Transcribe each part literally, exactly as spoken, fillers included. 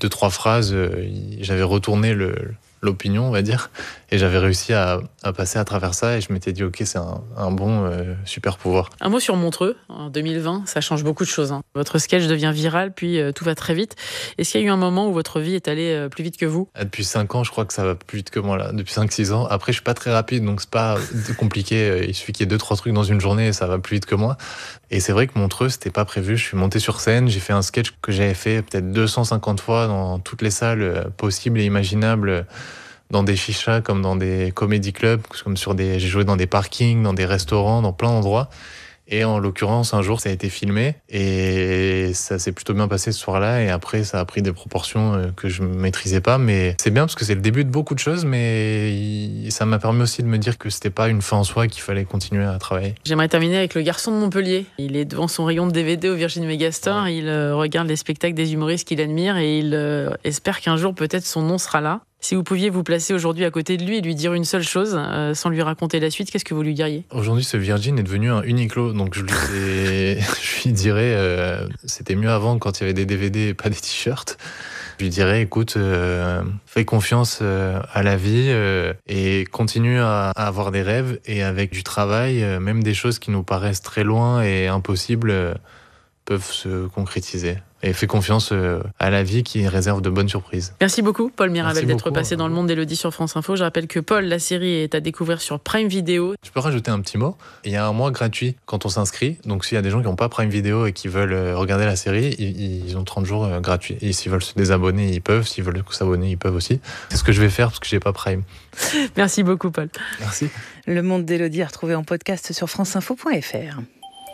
deux, trois phrases, euh, j'avais retourné le, l'opinion, on va dire, et j'avais réussi à, à passer à travers ça, et je m'étais dit, ok, c'est un, un bon euh, super pouvoir. Un mot sur Montreux, en deux mille vingt, ça change beaucoup de choses. Hein. Votre sketch devient viral, puis euh, tout va très vite. Est-ce qu'il y a eu un moment où votre vie est allée euh, plus vite que vous ? Depuis cinq ans, je crois que ça va plus vite que moi, là. Depuis cinq six ans. Après, je suis pas très rapide, donc c'est pas compliqué. Il suffit qu'il y ait deux, trois trucs dans une journée et ça va plus vite que moi. Et c'est vrai que Montreux, c'était pas prévu. Je suis monté sur scène, j'ai fait un sketch que j'avais fait peut-être deux cent cinquante fois dans toutes les salles possibles et imaginables, dans des chichas, comme dans des comédie clubs, comme sur des, j'ai joué dans des parkings, dans des restaurants, dans plein d'endroits. Et en l'occurrence, un jour, ça a été filmé et ça s'est plutôt bien passé ce soir-là. Et après, ça a pris des proportions que je ne maîtrisais pas. Mais c'est bien parce que c'est le début de beaucoup de choses, mais ça m'a permis aussi de me dire que c'était pas une fin en soi, qu'il fallait continuer à travailler. J'aimerais terminer avec le garçon de Montpellier. Il est devant son rayon de D V D au Virgin Megastore. Il euh, regarde les spectacles des humoristes qu'il admire et il euh, espère qu'un jour, peut-être, son nom sera là. Si vous pouviez vous placer aujourd'hui à côté de lui et lui dire une seule chose, euh, sans lui raconter la suite, qu'est-ce que vous lui diriez ? Aujourd'hui, ce Virgin est devenu un Uniqlo, donc je lui, je lui dirais, euh, c'était mieux avant quand il y avait des D V D et pas des t-shirts. Je lui dirais, écoute, euh, fais confiance euh, à la vie euh, et continue à, à avoir des rêves, et avec du travail, euh, même des choses qui nous paraissent très loin et impossibles euh, peuvent se concrétiser. Et fais confiance euh, à la vie qui réserve de bonnes surprises. Merci beaucoup, Paul Mirabel, d'être beaucoup, passé dans le monde d'Élodie sur France Info. Je rappelle que Paul, la série est à découvrir sur Prime Video. Je peux rajouter un petit mot. Il y a un mois gratuit quand on s'inscrit. Donc s'il y a des gens qui n'ont pas Prime Video et qui veulent regarder la série, ils, ils ont trente jours euh, gratuits. Et s'ils veulent se désabonner, ils peuvent. S'ils veulent s'abonner, ils peuvent aussi. C'est ce que je vais faire parce que j'ai pas Prime. Merci beaucoup, Paul. Merci. Le monde d'Élodie à retrouver en podcast sur franceinfo point f r.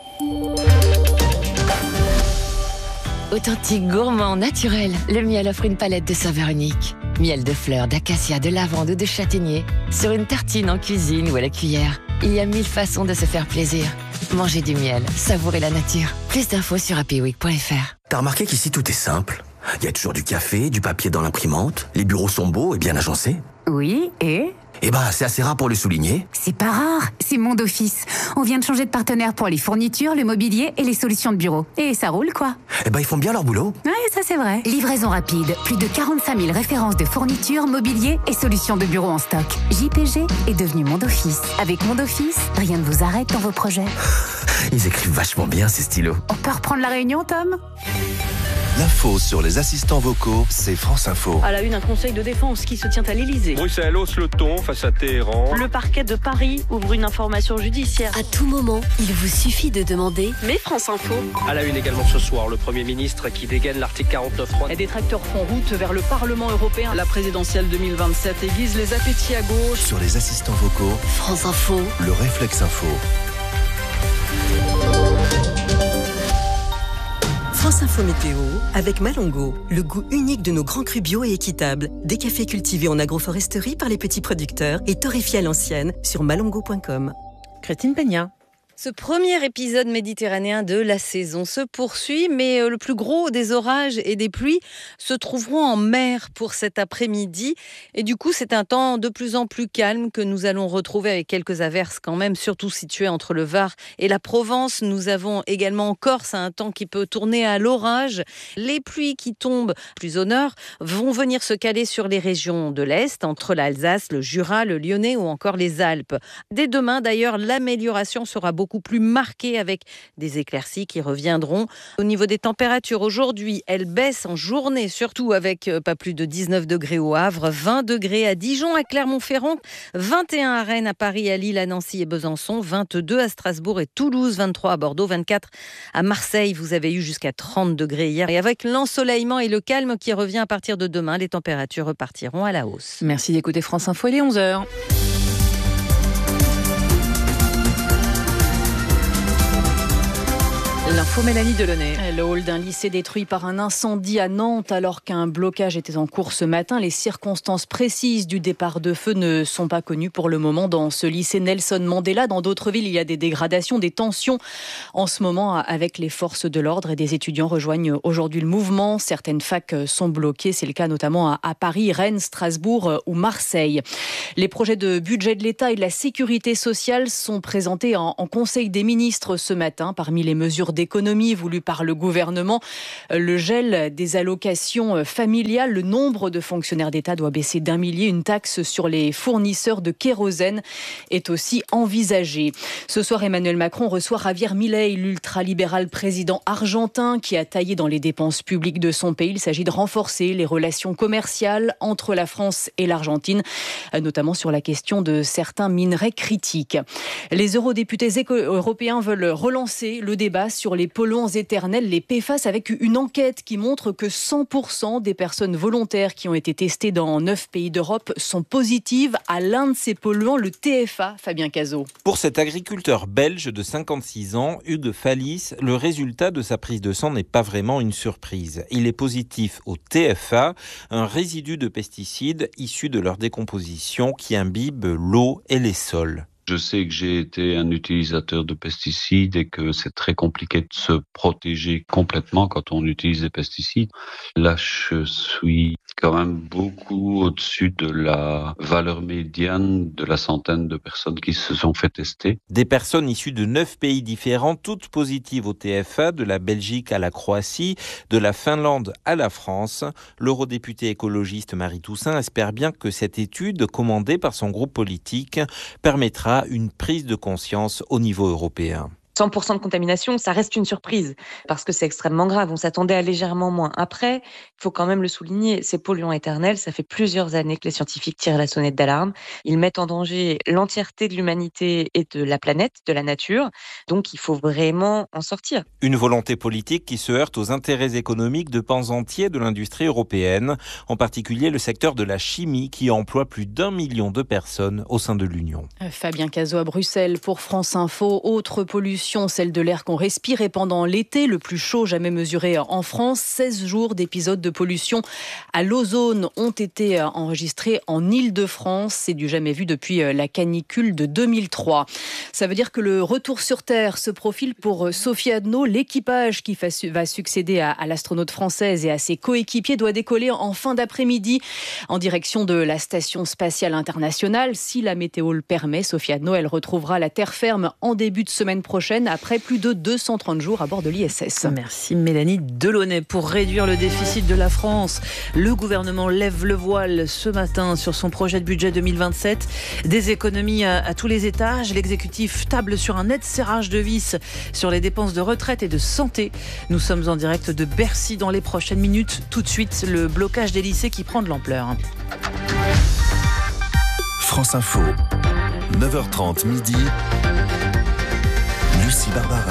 Authentique, gourmand, naturel, le miel offre une palette de saveurs uniques. Miel de fleurs, d'acacia, de lavande ou de châtaignier, sur une tartine en cuisine ou à la cuillère. Il y a mille façons de se faire plaisir. Mangez du miel, savourez la nature. Plus d'infos sur happy week point f r. T'as remarqué qu'ici tout est simple ? Il y a toujours du café, du papier dans l'imprimante, les bureaux sont beaux et bien agencés. Oui, et ? Eh ben, c'est assez rare pour le souligner. C'est pas rare, c'est Monde Office. On vient de changer de partenaire pour les fournitures, le mobilier et les solutions de bureau. Et ça roule, quoi. Eh ben, ils font bien leur boulot. Ouais, ça c'est vrai. Livraison rapide, plus de quarante-cinq mille références de fournitures, mobilier et solutions de bureau en stock. J P G est devenu Monde Office. Avec Monde Office, rien ne vous arrête dans vos projets. Ils écrivent vachement bien, ces stylos. On peut reprendre la réunion, Tom ? L'info sur les assistants vocaux, c'est France Info. À la une, un conseil de défense qui se tient à l'Elysée. Bruxelles hausse le ton face à Téhéran. Le parquet de Paris ouvre une information judiciaire. À tout moment, il vous suffit de demander. Mais France Info. À la une également ce soir, le Premier ministre qui dégaine l'article quarante-neuf trois. Les détracteurs font route vers le Parlement européen. La présidentielle deux mille vingt-sept aiguise les appétits à gauche. Sur les assistants vocaux, France Info, le réflexe info. France Info Météo avec Malongo, le goût unique de nos grands crus bio et équitables. Des cafés cultivés en agroforesterie par les petits producteurs et torréfiés à l'ancienne sur malongo point com. Christine Peña. Ce premier épisode méditerranéen de la saison se poursuit, mais le plus gros des orages et des pluies se trouveront en mer pour cet après-midi. Et du coup, c'est un temps de plus en plus calme que nous allons retrouver avec quelques averses quand même, surtout situées entre le Var et la Provence. Nous avons également en Corse un temps qui peut tourner à l'orage. Les pluies qui tombent plus au nord vont venir se caler sur les régions de l'Est, entre l'Alsace, le Jura, le Lyonnais ou encore les Alpes. Dès demain, d'ailleurs, l'amélioration sera beaucoup beaucoup plus marquée avec des éclaircies qui reviendront. Au niveau des températures, aujourd'hui, elles baissent en journée, surtout avec pas plus de dix-neuf degrés au Havre, vingt degrés à Dijon, à Clermont-Ferrand, vingt et un à Rennes, à Paris, à Lille, à Nancy et Besançon, vingt-deux à Strasbourg et Toulouse, vingt-trois à Bordeaux, vingt-quatre à Marseille. Vous avez eu jusqu'à trente degrés hier. Et avec l'ensoleillement et le calme qui revient à partir de demain, les températures repartiront à la hausse. Merci d'écouter France Info, il est onze heures. L'info Mélanie Delaunay. Le hall d'un lycée détruit par un incendie à Nantes alors qu'un blocage était en cours ce matin. Les circonstances précises du départ de feu ne sont pas connues pour le moment dans ce lycée Nelson Mandela. Dans d'autres villes, il y a des dégradations, des tensions en ce moment avec les forces de l'ordre et des étudiants rejoignent aujourd'hui le mouvement. Certaines facs sont bloquées. C'est le cas notamment à Paris, Rennes, Strasbourg ou Marseille. Les projets de budget de l'État et de la sécurité sociale sont présentés en, en Conseil des ministres ce matin. Parmi les mesures d'économie, économie voulu par le gouvernement. Le gel des allocations familiales, le nombre de fonctionnaires d'État doit baisser d'un millier. Une taxe sur les fournisseurs de kérosène est aussi envisagée. Ce soir, Emmanuel Macron reçoit Javier Milei, l'ultralibéral président argentin qui a taillé dans les dépenses publiques de son pays. Il s'agit de renforcer les relations commerciales entre la France et l'Argentine, notamment sur la question de certains minerais critiques. Les eurodéputés éco- européens veulent relancer le débat sur les polluants éternels, les P F A S, avec une enquête qui montre que cent pour cent des personnes volontaires qui ont été testées dans neuf pays d'Europe sont positives à l'un de ces polluants, le T F A. Fabien Cazot. Pour cet agriculteur belge de cinquante-six ans, Hugues Fallis, le résultat de sa prise de sang n'est pas vraiment une surprise. Il est positif au T F A, un résidu de pesticides issu de leur décomposition qui imbibe l'eau et les sols. Je sais que j'ai été un utilisateur de pesticides et que c'est très compliqué de se protéger complètement quand on utilise des pesticides. Là, je suis quand même beaucoup au-dessus de la valeur médiane de la centaine de personnes qui se sont fait tester. Des personnes issues de neuf pays différents, toutes positives au T F A, de la Belgique à la Croatie, de la Finlande à la France. L'eurodéputée écologiste Marie Toussaint espère bien que cette étude, commandée par son groupe politique, permettra une prise de conscience au niveau européen. cent pour cent de contamination, ça reste une surprise parce que c'est extrêmement grave. On s'attendait à légèrement moins. Après, il faut quand même le souligner, ces polluants éternels, ça fait plusieurs années que les scientifiques tirent la sonnette d'alarme. Ils mettent en danger l'entièreté de l'humanité et de la planète, de la nature. Donc, il faut vraiment en sortir. Une volonté politique qui se heurte aux intérêts économiques de pans entiers de l'industrie européenne, en particulier le secteur de la chimie qui emploie plus d'un million de personnes au sein de l'Union. Fabien Cazot à Bruxelles pour France Info. Autre pollution, celle de l'air qu'on respire, et pendant l'été, le plus chaud jamais mesuré en France, seize jours d'épisodes de pollution à l'ozone ont été enregistrés en Île-de-France. C'est du jamais vu depuis la canicule de deux mille trois. Ça veut dire que le retour sur Terre se profile pour Sophie Adno. L'équipage qui va succéder à l'astronaute française et à ses coéquipiers doit décoller en fin d'après-midi en direction de la Station spatiale internationale. Si la météo le permet, Sophie Adno, elle retrouvera la terre ferme en début de semaine prochaine, après plus de deux cent trente jours à bord de l'I S S. Merci Mélanie Delaunay. Pour réduire le déficit de la France, le gouvernement lève le voile ce matin sur son projet de budget deux mille vingt-sept. Des économies à, à tous les étages. L'exécutif table sur un net serrage de vis sur les dépenses de retraite et de santé. Nous sommes en direct de Bercy dans les prochaines minutes. Tout de suite, le blocage des lycées qui prend de l'ampleur. France Info, neuf heures trente midi. Lucie Barbara.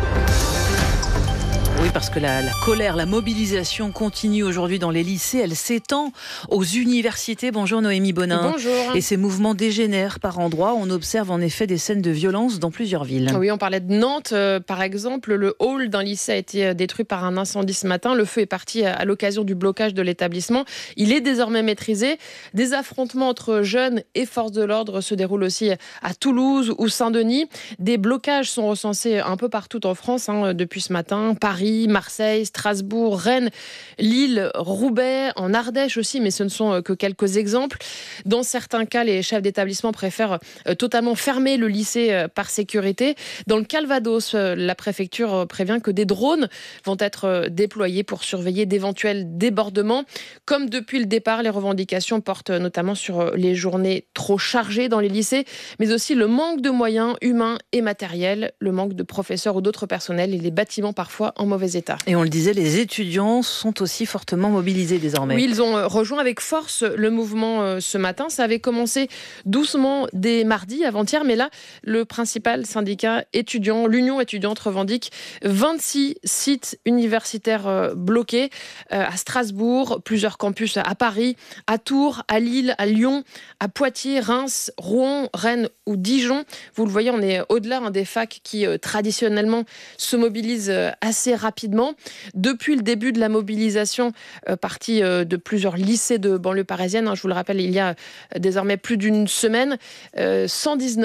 Oui, parce que la, la colère, la mobilisation continue aujourd'hui dans les lycées. Elle s'étend aux universités. Bonjour Noémie Bonin. Bonjour. Et ces mouvements dégénèrent par endroits. On observe en effet des scènes de violence dans plusieurs villes. Oui, on parlait de Nantes. Euh, par exemple, le hall d'un lycée a été détruit par un incendie ce matin. Le feu est parti à, à l'occasion du blocage de l'établissement. Il est désormais maîtrisé. Des affrontements entre jeunes et forces de l'ordre se déroulent aussi à Toulouse ou Saint-Denis. Des blocages sont recensés un peu partout en France hein, depuis ce matin. Paris, Marseille, Strasbourg, Rennes, Lille, Roubaix, en Ardèche aussi, mais ce ne sont que quelques exemples. Dans certains cas, les chefs d'établissement préfèrent totalement fermer le lycée par sécurité. Dans le Calvados, la préfecture prévient que des drones vont être déployés pour surveiller d'éventuels débordements. Comme depuis le départ, les revendications portent notamment sur les journées trop chargées dans les lycées, mais aussi le manque de moyens humains et matériels, le manque de professeurs ou d'autres personnels et les bâtiments parfois en mauvais état. Et on le disait, les étudiants sont aussi fortement mobilisés désormais. Oui, ils ont rejoint avec force le mouvement ce matin. Ça avait commencé doucement dès mardi, avant-hier, mais là, le principal syndicat étudiant, l'Union étudiante, revendique vingt-six sites universitaires bloqués à Strasbourg, plusieurs campus à Paris, à Tours, à Lille, à Lyon, à Poitiers, Reims, Rouen, Rennes ou Dijon. Vous le voyez, on est au-delà hein, des facs qui euh, traditionnellement se mobilisent euh, assez rapidement. Depuis le début de la mobilisation, euh, partie euh, de plusieurs lycées de banlieue parisienne, hein, je vous le rappelle, il y a euh, désormais plus d'une semaine, euh, cent dix-neuf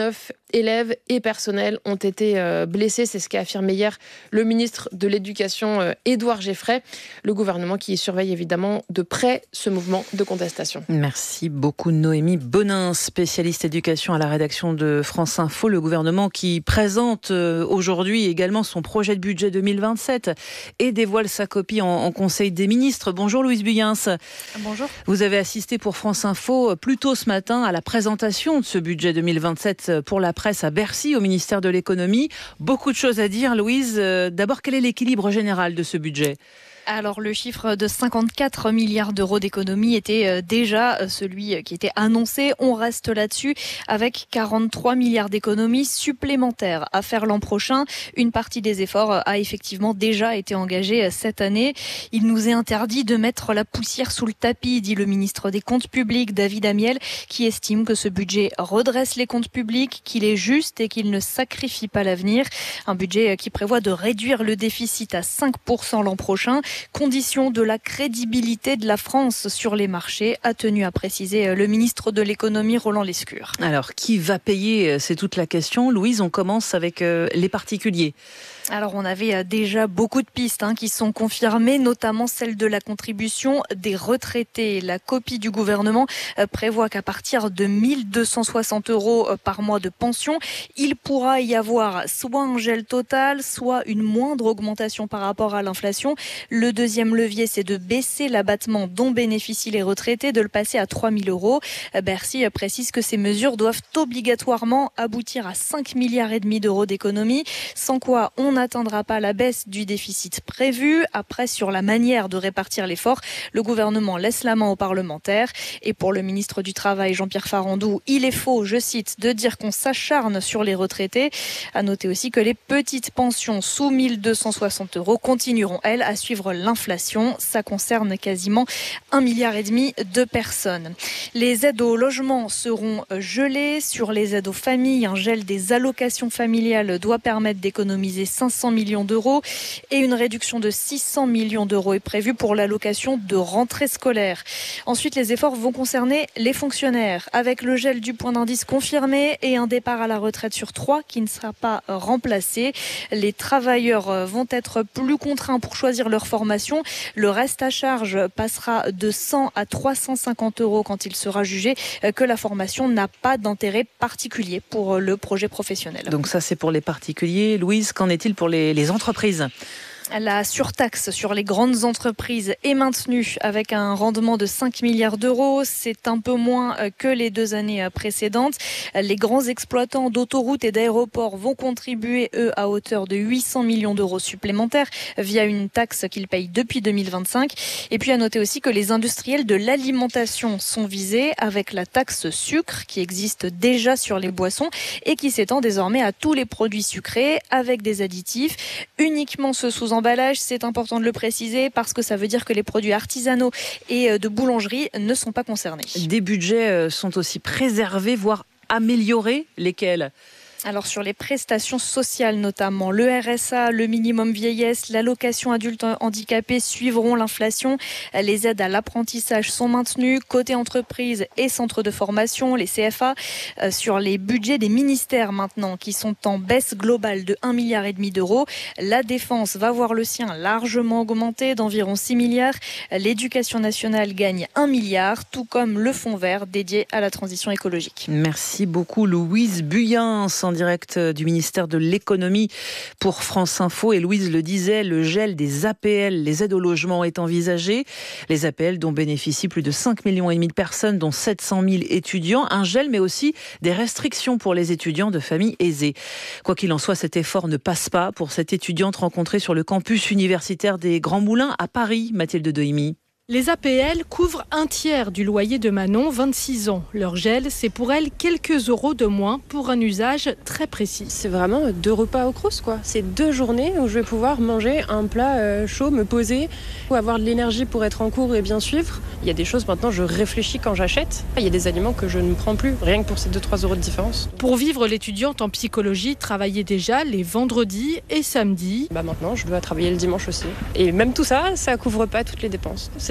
élèves et personnels ont été blessés. C'est ce qu'a affirmé hier le ministre de l'Éducation, Édouard Geffray. Le gouvernement qui surveille évidemment de près ce mouvement de contestation. Merci beaucoup Noémie Bonin, spécialiste éducation à la rédaction de France Info. Le gouvernement qui présente aujourd'hui également son projet de budget deux mille vingt-sept et dévoile sa copie en, en Conseil des ministres. Bonjour Louise Buyens. Bonjour. Vous avez assisté pour France Info plus tôt ce matin à la présentation de ce budget deux mille vingt-sept pour la presse à Bercy, au ministère de l'économie. Beaucoup de choses à dire, Louise. D'abord, quel est l'équilibre général de ce budget ? Alors le chiffre de cinquante-quatre milliards d'euros d'économie était déjà celui qui était annoncé. On reste là-dessus avec quarante-trois milliards d'économies supplémentaires à faire l'an prochain. Une partie des efforts a effectivement déjà été engagée cette année. Il nous est interdit de mettre la poussière sous le tapis, dit le ministre des Comptes publics, David Amiel, qui estime que ce budget redresse les comptes publics, qu'il est juste et qu'il ne sacrifie pas l'avenir. Un budget qui prévoit de réduire le déficit à cinq pour cent l'an prochain. Condition de la crédibilité de la France sur les marchés, a tenu à préciser le ministre de l'économie Roland Lescure. Alors, qui va payer ? C'est toute la question. Louise, on commence avec euh, les particuliers. Alors on avait déjà beaucoup de pistes hein, qui sont confirmées, notamment celle de la contribution des retraités. La copie du gouvernement prévoit qu'à partir de mille deux cent soixante euros par mois de pension, il pourra y avoir soit un gel total, soit une moindre augmentation par rapport à l'inflation. Le deuxième levier, c'est de baisser l'abattement dont bénéficient les retraités, de le passer à trois mille euros. Bercy précise que ces mesures doivent obligatoirement aboutir à cinq milliards et demi d'euros d'économies, sans quoi on n'atteindra pas la baisse du déficit prévu. Après, sur la manière de répartir l'effort, le gouvernement laisse la main aux parlementaires. Et pour le ministre du Travail, Jean-Pierre Farandou, il est faux, je cite, de dire qu'on s'acharne sur les retraités. À noter aussi que les petites pensions sous mille deux cent soixante euros continueront, elles, à suivre l'inflation. Ça concerne quasiment un milliard et demi de personnes. Les aides au logement seront gelées. Sur les aides aux familles, un gel des allocations familiales doit permettre d'économiser cinq cents millions d'euros et une réduction de six cents millions d'euros est prévue pour l'allocation de rentrée scolaire. Ensuite, les efforts vont concerner les fonctionnaires avec le gel du point d'indice confirmé et un départ à la retraite sur trois qui ne sera pas remplacé. Les travailleurs vont être plus contraints pour choisir leur formation. Le reste à charge passera de cent à trois cent cinquante euros quand il sera jugé que la formation n'a pas d'intérêt particulier pour le projet professionnel. Donc ça, c'est pour les particuliers. Louise, qu'en est-il pour les, les entreprises ? La surtaxe sur les grandes entreprises est maintenue avec un rendement de cinq milliards d'euros. C'est un peu moins que les deux années précédentes. Les grands exploitants d'autoroutes et d'aéroports vont contribuer, eux, à hauteur de huit cents millions d'euros supplémentaires via une taxe qu'ils payent depuis deux mille vingt-cinq. Et puis à noter aussi que les industriels de l'alimentation sont visés avec la taxe sucre qui existe déjà sur les boissons et qui s'étend désormais à tous les produits sucrés avec des additifs. Uniquement ceux sous emballage, c'est important de le préciser parce que ça veut dire que les produits artisanaux et de boulangerie ne sont pas concernés. Des budgets sont aussi préservés, voire améliorés, lesquels ? Alors sur les prestations sociales notamment, le R S A, le minimum vieillesse, l'allocation adulte handicapé suivront l'inflation. Les aides à l'apprentissage sont maintenues. Côté entreprise et centres de formation, les C F A, euh, sur les budgets des ministères maintenant qui sont en baisse globale de un virgule cinq milliard d'euros. La défense va voir le sien largement augmenter d'environ six milliards. L'éducation nationale gagne un milliard, tout comme le fonds vert dédié à la transition écologique. Merci beaucoup Louise Buyens, en direct du ministère de l'économie pour France Info. Et Louise le disait, le gel des A P L, les aides au logement, est envisagé. Les A P L dont bénéficient plus de cinq millions et demi de personnes, dont sept cent mille étudiants. Un gel, mais aussi des restrictions pour les étudiants de familles aisées. Quoi qu'il en soit, cet effort ne passe pas pour cette étudiante rencontrée sur le campus universitaire des Grands Moulins à Paris, Mathilde Dehimi. Les A P L couvrent un tiers du loyer de Manon, vingt-six ans. Leur gel, c'est pour elle quelques euros de moins pour un usage très précis. C'est vraiment deux repas au Crous, quoi. C'est deux journées où je vais pouvoir manger un plat euh, chaud, me poser, ou avoir de l'énergie pour être en cours et bien suivre. Il y a des choses maintenant, je réfléchis quand j'achète. Il y a des aliments que je ne prends plus, rien que pour ces deux trois euros de différence. Pour vivre, l'étudiante en psychologie travaillait déjà les vendredis et samedis. Bah maintenant, je dois travailler le dimanche aussi. Et même tout ça, ça couvre pas toutes les dépenses. C'est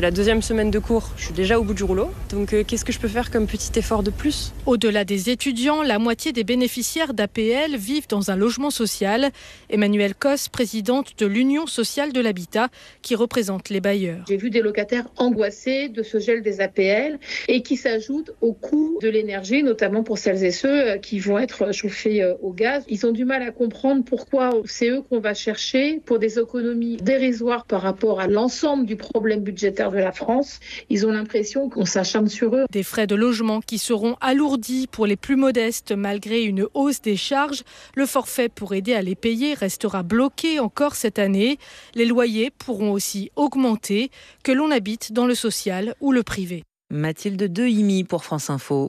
la deuxième semaine de cours, je suis déjà au bout du rouleau. Donc euh, qu'est-ce que je peux faire comme petit effort de plus ? Au-delà des étudiants, la moitié des bénéficiaires d'A P L vivent dans un logement social. Emmanuelle Cos, présidente de l'Union sociale de l'habitat, qui représente les bailleurs. J'ai vu des locataires angoissés de ce gel des A P L et qui s'ajoutent au coût de l'énergie, notamment pour celles et ceux qui vont être chauffés au gaz. Ils ont du mal à comprendre pourquoi c'est eux qu'on va chercher pour des économies dérisoires par rapport à l'ensemble du problème budgétaire de la France. Ils ont l'impression qu'on s'acharne sur eux. Des frais de logement qui seront alourdis pour les plus modestes malgré une hausse des charges. Le forfait pour aider à les payer restera bloqué encore cette année. Les loyers pourront aussi augmenter, que l'on habite dans le social ou le privé. Mathilde Dehimi pour France Info.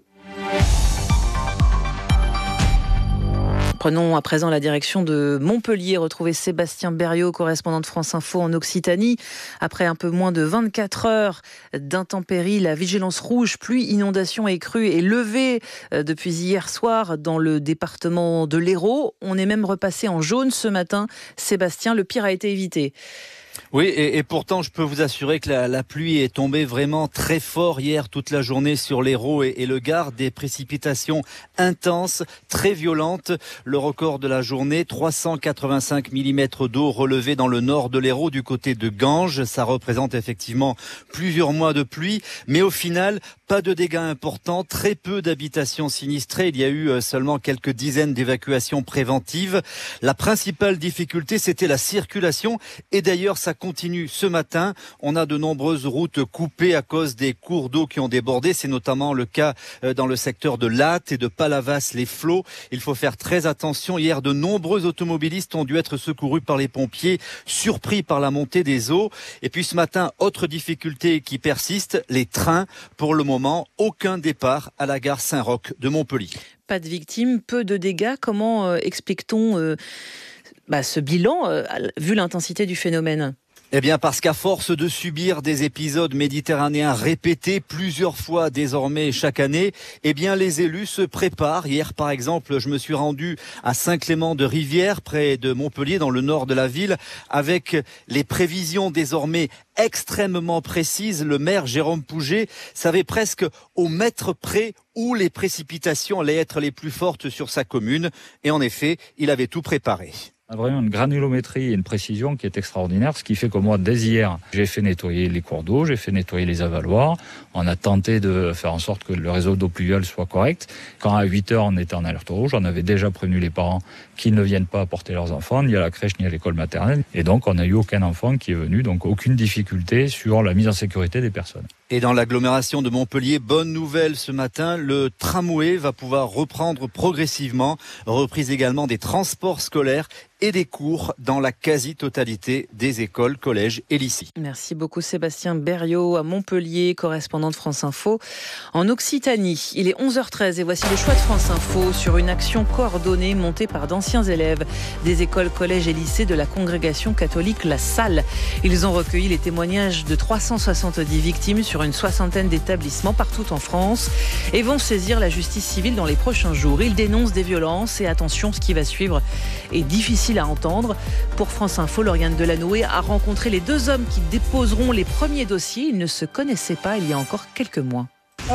Prenons à présent la direction de Montpellier. Retrouver Sébastien Berriot, correspondant de France Info en Occitanie. Après un peu moins de vingt-quatre heures d'intempéries, la vigilance rouge, pluie, inondation et crue est levée depuis hier soir dans le département de l'Hérault. On est même repassé en jaune ce matin. Sébastien, le pire a été évité. Oui, et, et pourtant, je peux vous assurer que la, la pluie est tombée vraiment très fort hier toute la journée sur l'Hérault et, et le Gard. Des précipitations intenses, très violentes. Le record de la journée, trois cent quatre-vingt-cinq millimètres d'eau relevés dans le nord de l'Hérault du côté de Ganges. Ça représente effectivement plusieurs mois de pluie. Mais au final, pas de dégâts importants, très peu d'habitations sinistrées. Il y a eu seulement quelques dizaines d'évacuations préventives. La principale difficulté, c'était la circulation. Et d'ailleurs, ça continue ce matin. On a de nombreuses routes coupées à cause des cours d'eau qui ont débordé. C'est notamment le cas dans le secteur de Latte et de Palavas-les-Flots. Il faut faire très attention. Hier, de nombreux automobilistes ont dû être secourus par les pompiers, surpris par la montée des eaux. Et puis ce matin, autre difficulté qui persiste, les trains. Pour le moment, aucun départ à la gare Saint-Roch de Montpellier. Pas de victimes, peu de dégâts. Comment euh, explique-t-on euh, bah, ce bilan, euh, vu l'intensité du phénomène ? Eh bien parce qu'à force de subir des épisodes méditerranéens répétés plusieurs fois désormais chaque année, eh bien les élus se préparent. Hier par exemple, je me suis rendu à Saint-Clément-de-Rivière, près de Montpellier, dans le nord de la ville, avec les prévisions désormais extrêmement précises. Le maire Jérôme Pouget savait presque au mètre près où les précipitations allaient être les plus fortes sur sa commune. Et en effet, il avait tout préparé. On a vraiment une granulométrie et une précision qui est extraordinaire, ce qui fait que moi, dès hier, j'ai fait nettoyer les cours d'eau, j'ai fait nettoyer les avaloirs. On a tenté de faire en sorte que le réseau d'eau pluviale soit correct. Quand à huit heures, on était en alerte rouge, on avait déjà prévenu les parents qu'ils ne viennent pas apporter leurs enfants, ni à la crèche, ni à l'école maternelle. Et donc, on n'a eu aucun enfant qui est venu, donc aucune difficulté sur la mise en sécurité des personnes. Et dans l'agglomération de Montpellier, bonne nouvelle ce matin, le tramway va pouvoir reprendre progressivement. Reprise également des transports scolaires et des cours dans la quasi-totalité des écoles, collèges et lycées. Merci beaucoup Sébastien Berriot à Montpellier, correspondant de France Info en Occitanie. Il est onze heures treize et voici le choix de France Info sur une action coordonnée montée par d'anciens élèves des écoles, collèges et lycées de la congrégation catholique La Salle. Ils ont recueilli les témoignages de trois cent soixante-dix victimes sur une soixantaine d'établissements partout en France et vont saisir la justice civile dans les prochains jours. Ils dénoncent des violences et attention, ce qui va suivre est difficile à entendre. Pour France Info, Lauriane Delanoë a rencontré les deux hommes qui déposeront les premiers dossiers. Ils ne se connaissaient pas il y a encore quelques mois.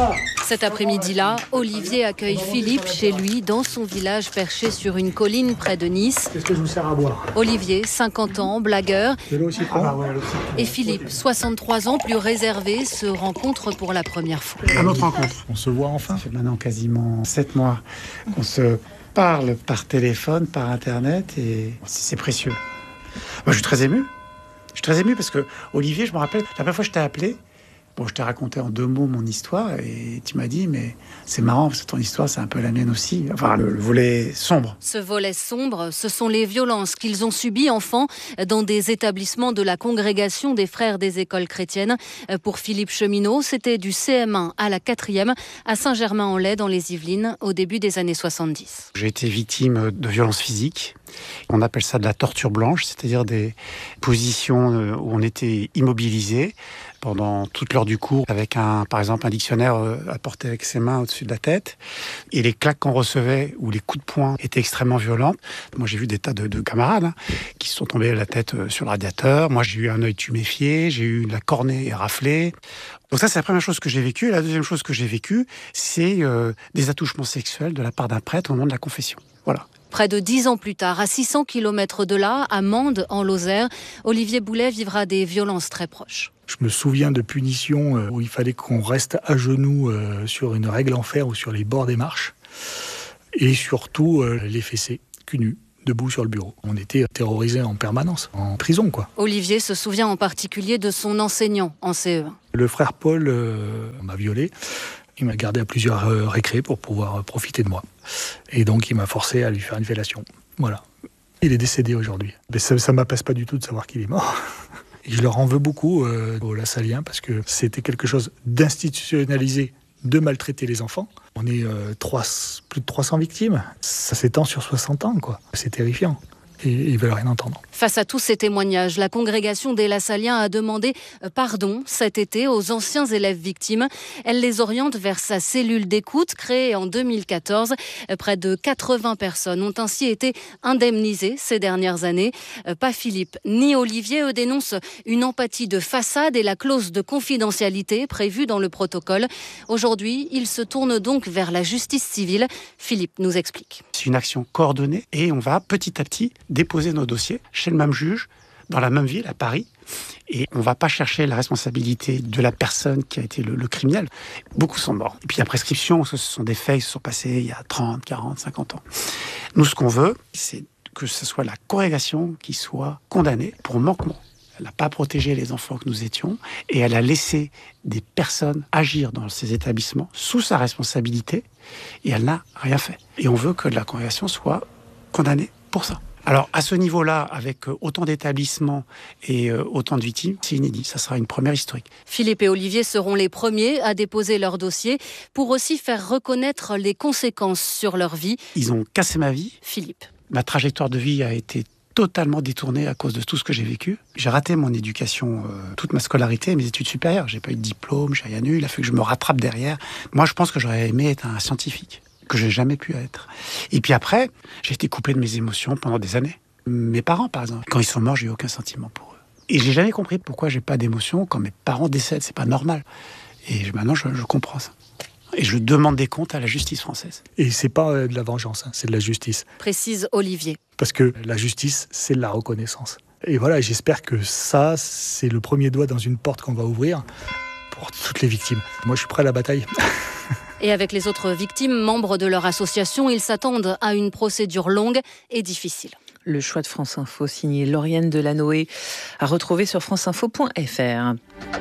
Cet après-midi-là, Olivier accueille Philippe chez lui, dans son village perché sur une colline près de Nice. Qu'est-ce que je vous sers à boire ? Olivier, cinquante ans, blagueur. De l'eau aussi, ah, ouais, l'eau. Et Philippe, soixante-trois ans, plus réservé, se rencontrent pour la première fois. À notre rencontre. On se voit enfin. Ça fait maintenant quasiment sept mois qu'on se parle par téléphone, par Internet, et c'est précieux. Moi, je suis très ému. Je suis très ému parce que, Olivier, je me rappelle, la première fois que je t'ai appelé, bon, je t'ai raconté en deux mots mon histoire et tu m'as dit, mais c'est marrant parce que ton histoire, c'est un peu la mienne aussi. Enfin, le, le volet sombre. Ce volet sombre, ce sont les violences qu'ils ont subies enfants dans des établissements de la congrégation des frères des écoles chrétiennes. Pour Philippe Cheminot, c'était du C M un à la quatrième à Saint-Germain-en-Laye dans les Yvelines au début des années soixante-dix. J'ai été victime de violences physiques. On appelle ça de la torture blanche, c'est-à-dire des positions où on était immobilisé, pendant toute l'heure du cours avec un, par exemple, un dictionnaire à porter avec ses mains au-dessus de la tête. Et les claques qu'on recevait ou les coups de poing étaient extrêmement violents. Moi, j'ai vu des tas de, de camarades hein, qui se sont tombés la tête sur le radiateur. Moi, j'ai eu un œil tuméfié, j'ai eu la cornée raflée. Donc ça, c'est la première chose que j'ai vécue. Et la deuxième chose que j'ai vécue, c'est euh, des attouchements sexuels de la part d'un prêtre au moment de la confession. Voilà. Près de dix ans plus tard, à six cents kilomètres de là, à Mende, en Lozère, Olivier Boulet vivra des violences très proches. Je me souviens de punitions où il fallait qu'on reste à genoux sur une règle en fer ou sur les bords des marches. Et surtout, les fessées, cul nu, debout sur le bureau. On était terrorisés en permanence, en prison, quoi. Olivier se souvient en particulier de son enseignant en C E un. Le frère Paul euh, m'a violé. Il m'a gardé à plusieurs euh, récrés pour pouvoir euh, profiter de moi. Et donc, il m'a forcé à lui faire une fellation. Voilà. Il est décédé aujourd'hui. Mais ça ne m'apaise pas du tout de savoir qu'il est mort. Et je leur en veux beaucoup euh, aux Lassaliens parce que c'était quelque chose d'institutionnalisé de maltraiter les enfants. On est euh, trois, plus de trois cents victimes. Ça s'étend sur soixante ans, quoi. C'est terrifiant. Et ils veulent rien entendre. Face à tous ces témoignages, la congrégation des Lassaliens a demandé pardon cet été aux anciens élèves victimes. Elle les oriente vers sa cellule d'écoute créée en deux mille quatorze. Près de quatre-vingts personnes ont ainsi été indemnisées ces dernières années. Pas Philippe ni Olivier, eux, dénoncent une empathie de façade et la clause de confidentialité prévue dans le protocole. Aujourd'hui, ils se tournent donc vers la justice civile. Philippe nous explique. C'est une action coordonnée et on va petit à petit déposer nos dossiers chez le même juge, dans la même ville, à Paris. Et on ne va pas chercher la responsabilité de la personne qui a été le, le criminel. Beaucoup sont morts. Et puis la prescription, ce sont des faits qui se sont passés il y a trente, quarante, cinquante ans. Nous, ce qu'on veut, c'est que ce soit la congrégation qui soit condamnée pour manquement. Elle n'a pas protégé les enfants que nous étions et elle a laissé des personnes agir dans ces établissements sous sa responsabilité et elle n'a rien fait. Et on veut que la congrégation soit condamnée pour ça. Alors, à ce niveau-là, avec autant d'établissements et autant de victimes, c'est inédit. Ça sera une première historique. Philippe et Olivier seront les premiers à déposer leur dossier pour aussi faire reconnaître les conséquences sur leur vie. Ils ont cassé ma vie. Philippe. Ma trajectoire de vie a été totalement détournée à cause de tout ce que j'ai vécu. J'ai raté mon éducation, euh, toute ma scolarité, mes études supérieures. J'ai pas eu de diplôme, j'ai rien eu. Il a fallu que je me rattrape derrière. Moi, je pense que j'aurais aimé être un scientifique, que j'ai jamais pu être. Et puis après, j'ai été coupé de mes émotions pendant des années. Mes parents, par exemple, quand ils sont morts, j'ai eu aucun sentiment pour eux. Et j'ai jamais compris pourquoi j'ai pas d'émotion quand mes parents décèdent. C'est pas normal. Et maintenant, je, je comprends ça. Et je demande des comptes à la justice française. Et c'est pas de la vengeance, hein, c'est de la justice. Précise Olivier. Parce que la justice, c'est de la reconnaissance. Et voilà, j'espère que ça, c'est le premier doigt dans une porte qu'on va ouvrir pour toutes les victimes. Moi, je suis prêt à la bataille. Et avec les autres victimes, membres de leur association, ils s'attendent à une procédure longue et difficile. Le choix de France Info, signé Lauriane Delanoë, à retrouver sur franceinfo point f r.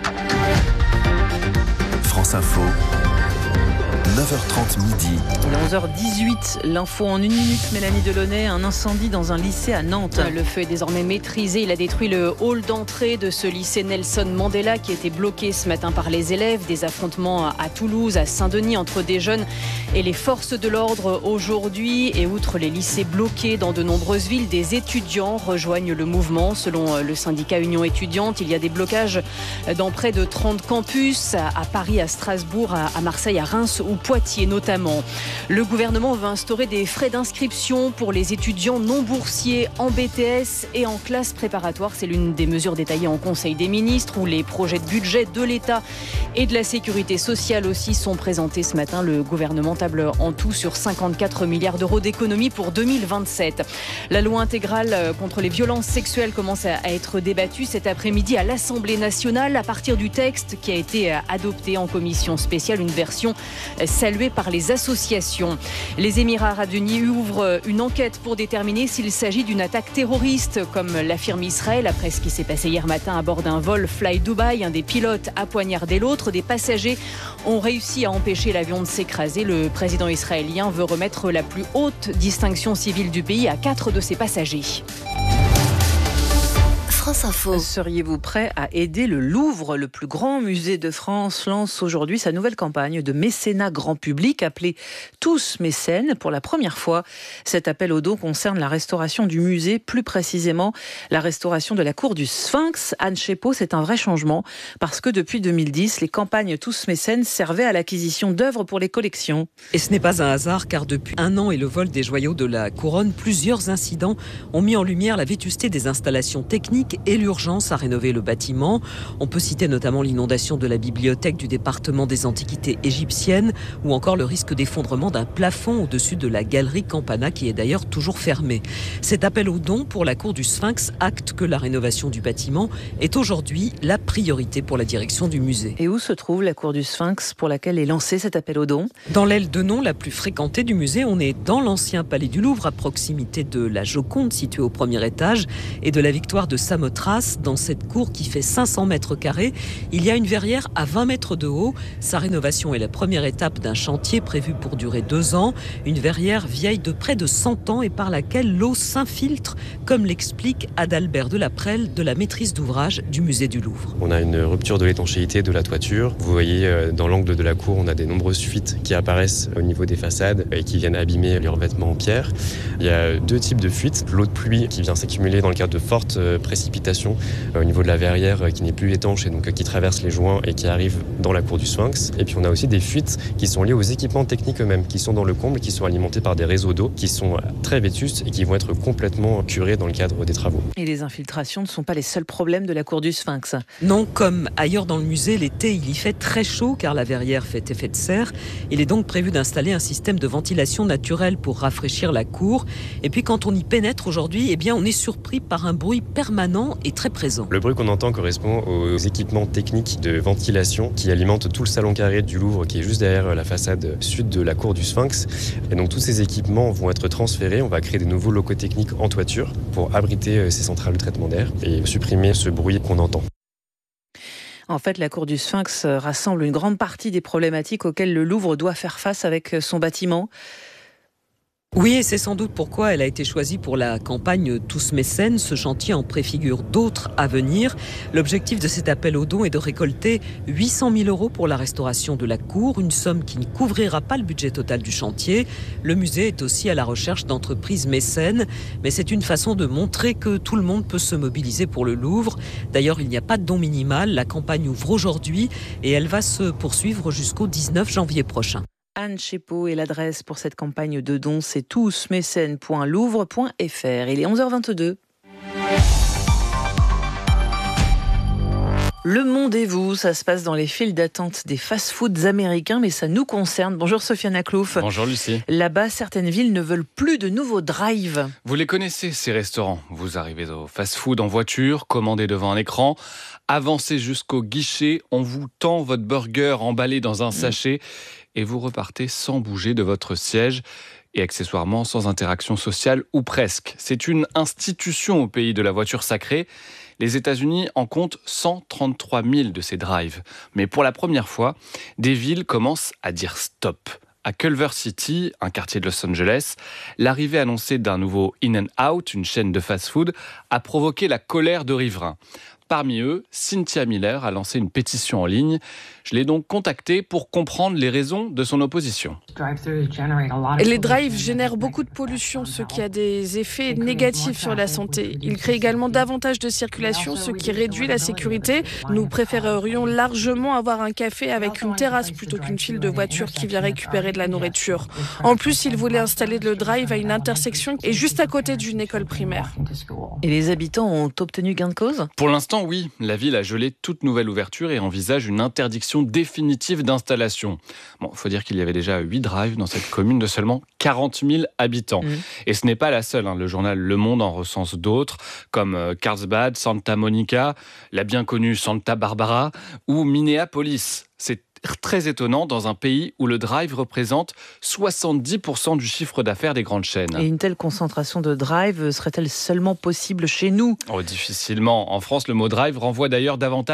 France Info. neuf heures trente midi. onze heures dix-huit, l'info en une minute. Mélanie Delaunay, un incendie dans un lycée à Nantes. Le feu est désormais maîtrisé. Il a détruit le hall d'entrée de ce lycée Nelson Mandela qui était bloqué ce matin par les élèves. Des affrontements à Toulouse, à Saint-Denis entre des jeunes et les forces de l'ordre aujourd'hui. Et outre les lycées bloqués dans de nombreuses villes, des étudiants rejoignent le mouvement. Selon le syndicat Union étudiante, il y a des blocages dans près de trente campus, à Paris, à Strasbourg, à Marseille, à Reims ou Poitiers notamment. Le gouvernement veut instaurer des frais d'inscription pour les étudiants non boursiers en B T S et en classe préparatoire. C'est l'une des mesures détaillées en Conseil des ministres où les projets de budget de l'État et de la sécurité sociale aussi sont présentés ce matin. Le gouvernement table en tout sur cinquante-quatre milliards d'euros d'économies pour deux mille vingt-sept. La loi intégrale contre les violences sexuelles commence à être débattue cet après-midi à l'Assemblée nationale à partir du texte qui a été adopté en commission spéciale, une version saluée par les associations. Les Émirats arabes unis ouvrent une enquête pour déterminer s'il s'agit d'une attaque terroriste, comme l'affirme Israël après ce qui s'est passé hier matin à bord d'un vol Fly Dubai. Un des pilotes a poignardé l'autre. Des passagers ont réussi à empêcher l'avion de s'écraser. Le président israélien veut remettre la plus haute distinction civile du pays à quatre de ses passagers. France Info. Seriez-vous prêt à aider le Louvre? Le plus grand musée de France lance aujourd'hui sa nouvelle campagne de mécénat grand public appelée Tous mécènes. Pour la première fois, cet appel aux dons concerne la restauration du musée, plus précisément la restauration de la cour du Sphinx. Anne Chepot, c'est un vrai changement parce que depuis deux mille dix, les campagnes Tous mécènes servaient à l'acquisition d'œuvres pour les collections. Et ce n'est pas un hasard car depuis un an et le vol des joyaux de la couronne, plusieurs incidents ont mis en lumière la vétusté des installations techniques et l'urgence à rénover le bâtiment. On peut citer notamment l'inondation de la bibliothèque du département des antiquités égyptiennes ou encore le risque d'effondrement d'un plafond au-dessus de la galerie Campana qui est d'ailleurs toujours fermée. Cet appel aux dons pour la cour du Sphinx acte que la rénovation du bâtiment est aujourd'hui la priorité pour la direction du musée. Et où se trouve la cour du Sphinx pour laquelle est lancé cet appel aux dons? Dans l'aile de nom la plus fréquentée du musée, on est dans l'ancien palais du Louvre à proximité de la Joconde située au premier étage et de la Victoire de Samothrace. Dans cette cour qui fait cinq cents mètres carrés, il y a une verrière à vingt mètres de haut. Sa rénovation est la première étape d'un chantier prévu pour durer deux ans. Une verrière vieille de près de cent ans et par laquelle l'eau s'infiltre, comme l'explique Adalbert Delaprelle de la maîtrise d'ouvrage du musée du Louvre. On a une rupture de l'étanchéité de la toiture. Vous voyez dans l'angle de la cour, on a des nombreuses fuites qui apparaissent au niveau des façades et qui viennent abîmer les revêtements en pierre. Il y a deux types de fuites. L'eau de pluie qui vient s'accumuler dans le cadre de fortes précipitations au niveau de la verrière qui n'est plus étanche et donc qui traverse les joints et qui arrive dans la cour du Sphinx. Et puis on a aussi des fuites qui sont liées aux équipements techniques eux-mêmes, qui sont dans le comble, qui sont alimentés par des réseaux d'eau, qui sont très vétustes et qui vont être complètement curés dans le cadre des travaux. Et les infiltrations ne sont pas les seuls problèmes de la cour du Sphinx. Non, comme ailleurs dans le musée, l'été il y fait très chaud car la verrière fait effet de serre. Il est donc prévu d'installer un système de ventilation naturelle pour rafraîchir la cour. Et puis quand on y pénètre aujourd'hui, eh bien on est surpris par un bruit permanent et très présent. Le bruit qu'on entend correspond aux équipements techniques de ventilation qui alimentent tout le salon carré du Louvre qui est juste derrière la façade sud de la cour du Sphinx. Et donc tous ces équipements vont être transférés. On va créer des nouveaux locaux techniques en toiture pour abriter ces centrales de traitement d'air et supprimer ce bruit qu'on entend. En fait, la cour du Sphinx rassemble une grande partie des problématiques auxquelles le Louvre doit faire face avec son bâtiment. Oui, et c'est sans doute pourquoi elle a été choisie pour la campagne Tous mécènes. Ce chantier en préfigure d'autres à venir. L'objectif de cet appel aux dons est de récolter huit cent mille euros pour la restauration de la cour, une somme qui ne couvrira pas le budget total du chantier. Le musée est aussi à la recherche d'entreprises mécènes, mais c'est une façon de montrer que tout le monde peut se mobiliser pour le Louvre. D'ailleurs, il n'y a pas de don minimal. La campagne ouvre aujourd'hui et elle va se poursuivre jusqu'au dix-neuf janvier prochain. Anne Chepot et l'adresse pour cette campagne de dons, c'est tous mécènes point louvre point f r. Il est onze heures vingt-deux. Le monde et vous, ça se passe dans les files d'attente des fast-foods américains, mais ça nous concerne. Bonjour Sofiane Aklouf. Bonjour Lucie. Là-bas, certaines villes ne veulent plus de nouveaux drives. Vous les connaissez, ces restaurants. Vous arrivez au fast-food en voiture, commandez devant un écran, avancez jusqu'au guichet, on vous tend votre burger emballé dans un sachet et vous repartez sans bouger de votre siège et accessoirement sans interaction sociale ou presque. C'est une institution au pays de la voiture sacrée. Les États-Unis en comptent cent trente-trois mille de ces drives. Mais pour la première fois, des villes commencent à dire stop. À Culver City, un quartier de Los Angeles, l'arrivée annoncée d'un nouveau In-N-Out, une chaîne de fast-food, a provoqué la colère de riverains. Parmi eux, Cynthia Miller a lancé une pétition en ligne. Je l'ai donc contactée pour comprendre les raisons de son opposition. Les drives génèrent beaucoup de pollution, ce qui a des effets négatifs sur la santé. Ils créent également davantage de circulation, ce qui réduit la sécurité. Nous préférerions largement avoir un café avec une terrasse plutôt qu'une file de voitures qui vient récupérer de la nourriture. En plus, ils voulaient installer le drive à une intersection et juste à côté d'une école primaire. Et les habitants ont obtenu gain de cause ? Pour l'instant, oui. La ville a gelé toute nouvelle ouverture et envisage une interdiction définitive d'installation. Bon, il faut dire qu'il y avait déjà huit drives dans cette commune de seulement quarante mille habitants. Mmh. Et ce n'est pas la seule. Hein. Le journal Le Monde en recense d'autres, comme euh, Carlsbad, Santa Monica, la bien connue Santa Barbara ou Minneapolis. C'est très étonnant dans un pays où le drive représente soixante-dix pour cent du chiffre d'affaires des grandes chaînes. Et une telle concentration de drive serait-elle seulement possible chez nous ? Oh, difficilement. En France, le mot drive renvoie d'ailleurs davantage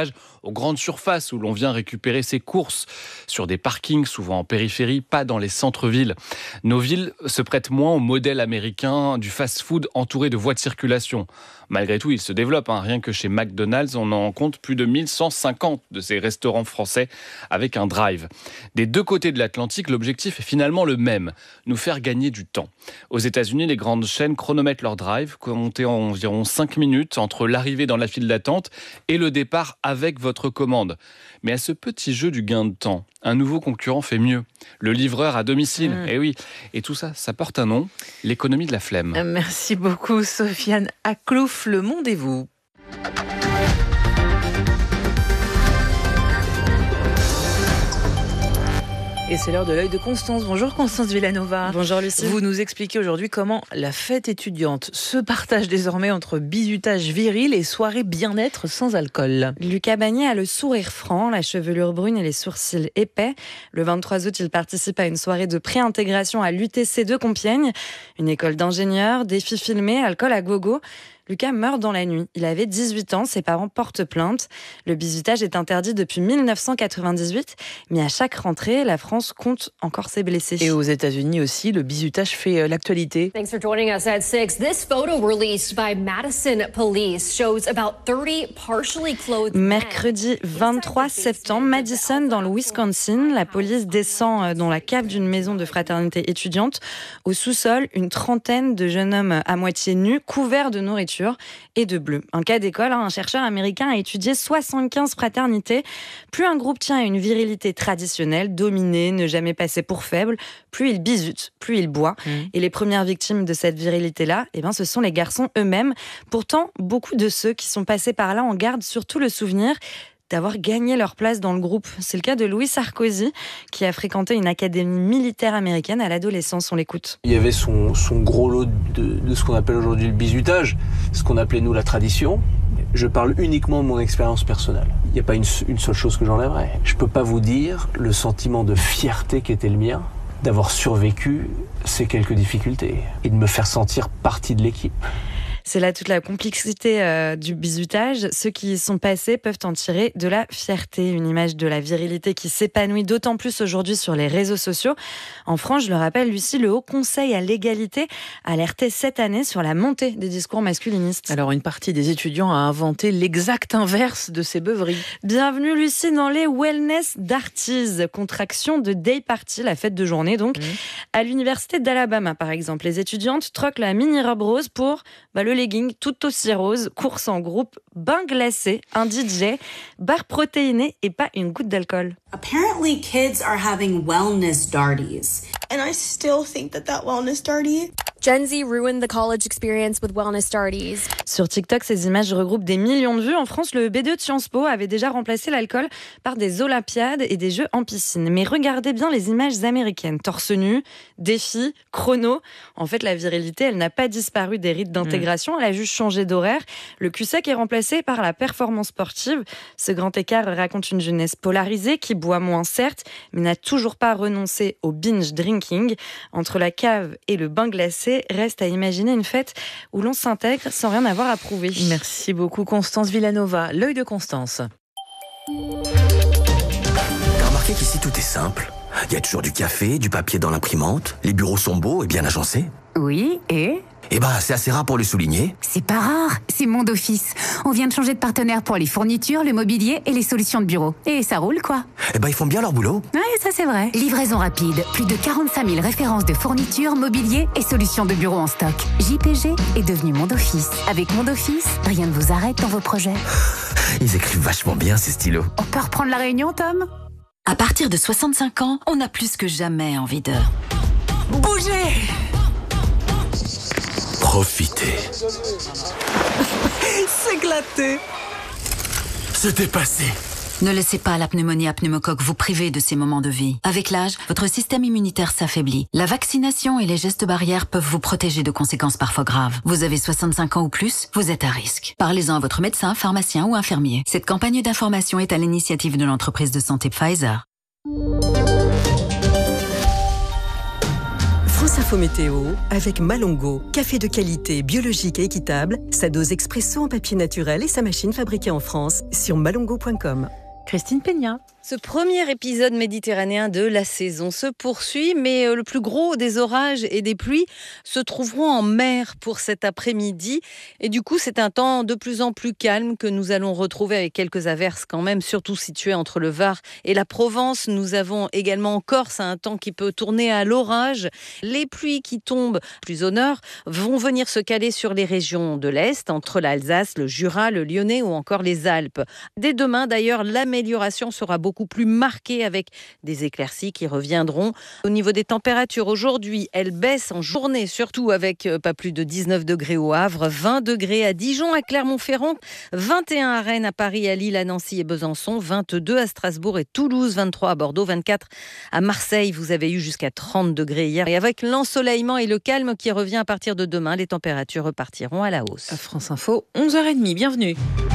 aux grandes surfaces où l'on vient récupérer ses courses, sur des parkings souvent en périphérie, pas dans les centres-villes. Nos villes se prêtent moins au modèle américain du fast-food entouré de voies de circulation. Malgré tout, il se développe. Hein. Rien que chez McDonald's, on en compte plus de mille cent cinquante de ces restaurants français avec un drive. Des deux côtés de l'Atlantique, l'objectif est finalement le même, nous faire gagner du temps. Aux États-Unis, les grandes chaînes chronomètrent leur drive, comptez en environ cinq minutes entre l'arrivée dans la file d'attente et le départ avec votre commande. Mais à ce petit jeu du gain de temps, un nouveau concurrent fait mieux. Le livreur à domicile. Mmh. Et oui. Et tout ça, ça porte un nom, l'économie de la flemme. Merci beaucoup, Sofiane Aklouf. Le monde et vous. Et c'est l'heure de l'œil de Constance. Bonjour Constance Villanova. Bonjour Lucie. Vous nous expliquez aujourd'hui comment la fête étudiante se partage désormais entre bizutage viril et soirée bien-être sans alcool. Lucas Bagné a le sourire franc, la chevelure brune et les sourcils épais. Le vingt-trois août, il participe à une soirée de pré-intégration à l'U T C de Compiègne. Une école d'ingénieurs, défis filmés, alcool à gogo. Lucas meurt dans la nuit. Il avait dix-huit ans, ses parents portent plainte. Le bizutage est interdit depuis mille neuf cent quatre-vingt-dix-huit, mais à chaque rentrée, la France compte encore ses blessés. Et aux États-Unis aussi, le bizutage fait l'actualité. Thanks for joining us at six. This photo released by Madison Police shows about thirty partially clothed men. Mercredi vingt-trois septembre, Madison, dans le Wisconsin, la police descend dans la cave d'une maison de fraternité étudiante. Au sous-sol, une trentaine de jeunes hommes à moitié nus, couverts de nourriture et de bleu. Un cas d'école, un chercheur américain a étudié soixante-quinze fraternités. Plus un groupe tient à une virilité traditionnelle, dominée, ne jamais passer pour faible, plus il bizute, plus il boit. Mmh. Et les premières victimes de cette virilité-là, eh ben, ce sont les garçons eux-mêmes. Pourtant, beaucoup de ceux qui sont passés par là en gardent surtout le souvenir d'avoir gagné leur place dans le groupe. C'est le cas de Louis Sarkozy, qui a fréquenté une académie militaire américaine à l'adolescence. On l'écoute. Il y avait son, son gros lot de, de ce qu'on appelle aujourd'hui le bizutage, ce qu'on appelait nous la tradition. Je parle uniquement de mon expérience personnelle. Il n'y a pas une, une seule chose que j'enlèverais. Je ne peux pas vous dire le sentiment de fierté qui était le mien, d'avoir survécu ces quelques difficultés et de me faire sentir partie de l'équipe. C'est là toute la complexité euh, du bizutage. Ceux qui y sont passés peuvent en tirer de la fierté, une image de la virilité qui s'épanouit d'autant plus aujourd'hui sur les réseaux sociaux. En France, je le rappelle, Lucie, le Haut Conseil à l'égalité a alerté cette année sur la montée des discours masculinistes. Alors, une partie des étudiants a inventé l'exact inverse de ces beuveries. Bienvenue, Lucie, dans les Wellness Darties, contraction de Day Party, la fête de journée donc. Mmh. À l'université d'Alabama, par exemple, les étudiantes troquent la mini-robe rose pour bah, le legging tout aussi rose, course en groupe, bain glacé, un D J, bar protéiné et pas une goutte d'alcool. Apparently kids are having wellness darties. And I still think that that wellness darty Gen Z ruined the college experience with wellness darties. Sur TikTok, ces images regroupent des millions de vues. En France, le B deux de Sciences Po avait déjà remplacé l'alcool par des olympiades et des jeux en piscine. Mais regardez bien les images américaines. Torse nu, défi, chrono. En fait, la virilité, elle n'a pas disparu des rites d'intégration. Elle a juste changé d'horaire. Le cul sec est remplacé par la performance sportive. Ce grand écart raconte une jeunesse polarisée qui boit moins, certes, mais n'a toujours pas renoncé au binge drinking. Entre la cave et le bain glacé, reste à imaginer une fête où l'on s'intègre sans rien avoir à prouver. Merci beaucoup Constance Villanova. L'œil de Constance. T'as remarqué qu'ici tout est simple. Il y a toujours du café, du papier dans l'imprimante, les bureaux sont beaux et bien agencés. Oui, et Eh ben, c'est assez rare pour le souligner. C'est pas rare, c'est Monde Office. On vient de changer de partenaire pour les fournitures, le mobilier et les solutions de bureau. Et ça roule, quoi. Eh ben, ils font bien leur boulot. Ouais, ça c'est vrai. Livraison rapide, plus de quarante-cinq mille références de fournitures, mobilier et solutions de bureau en stock. J P G est devenu Monde Office. Avec Monde Office, rien ne vous arrête dans vos projets. Ils écrivent vachement bien, ces stylos. On peut reprendre la réunion, Tom ? À partir de soixante-cinq ans, on a plus que jamais envie de bouger. Profitez. S'éclater. Se dépasser. Ne laissez pas la pneumonie à pneumocoque vous priver de ces moments de vie. Avec l'âge, votre système immunitaire s'affaiblit. La vaccination et les gestes barrières peuvent vous protéger de conséquences parfois graves. Vous avez soixante-cinq ans ou plus, vous êtes à risque. Parlez-en à votre médecin, pharmacien ou infirmier. Cette campagne d'information est à l'initiative de l'entreprise de santé Pfizer. Vous France Info Météo avec Malongo. Café de qualité, biologique et équitable. Sa dose expresso en papier naturel et sa machine fabriquée en France sur malongo point com. Christine Peña. Ce premier épisode méditerranéen de la saison se poursuit, mais le plus gros des orages et des pluies se trouveront en mer pour cet après-midi. Et du coup, c'est un temps de plus en plus calme que nous allons retrouver avec quelques averses quand même, surtout situées entre le Var et la Provence. Nous avons également en Corse un temps qui peut tourner à l'orage. Les pluies qui tombent plus au nord vont venir se caler sur les régions de l'Est, entre l'Alsace, le Jura, le Lyonnais ou encore les Alpes. Dès demain, d'ailleurs, l'amélioration sera beaucoup plus marquée avec des éclaircies qui reviendront. Au niveau des températures, aujourd'hui, elles baissent en journée, surtout avec pas plus de dix-neuf degrés au Havre, vingt degrés à Dijon, à Clermont-Ferrand, vingt et un à Rennes, à Paris, à Lille, à Nancy et Besançon, vingt-deux à Strasbourg et Toulouse, vingt-trois à Bordeaux, vingt-quatre à Marseille. Vous avez eu jusqu'à trente degrés hier. Et avec l'ensoleillement et le calme qui revient à partir de demain, les températures repartiront à la hausse. À France Info, onze heures trente, bienvenue.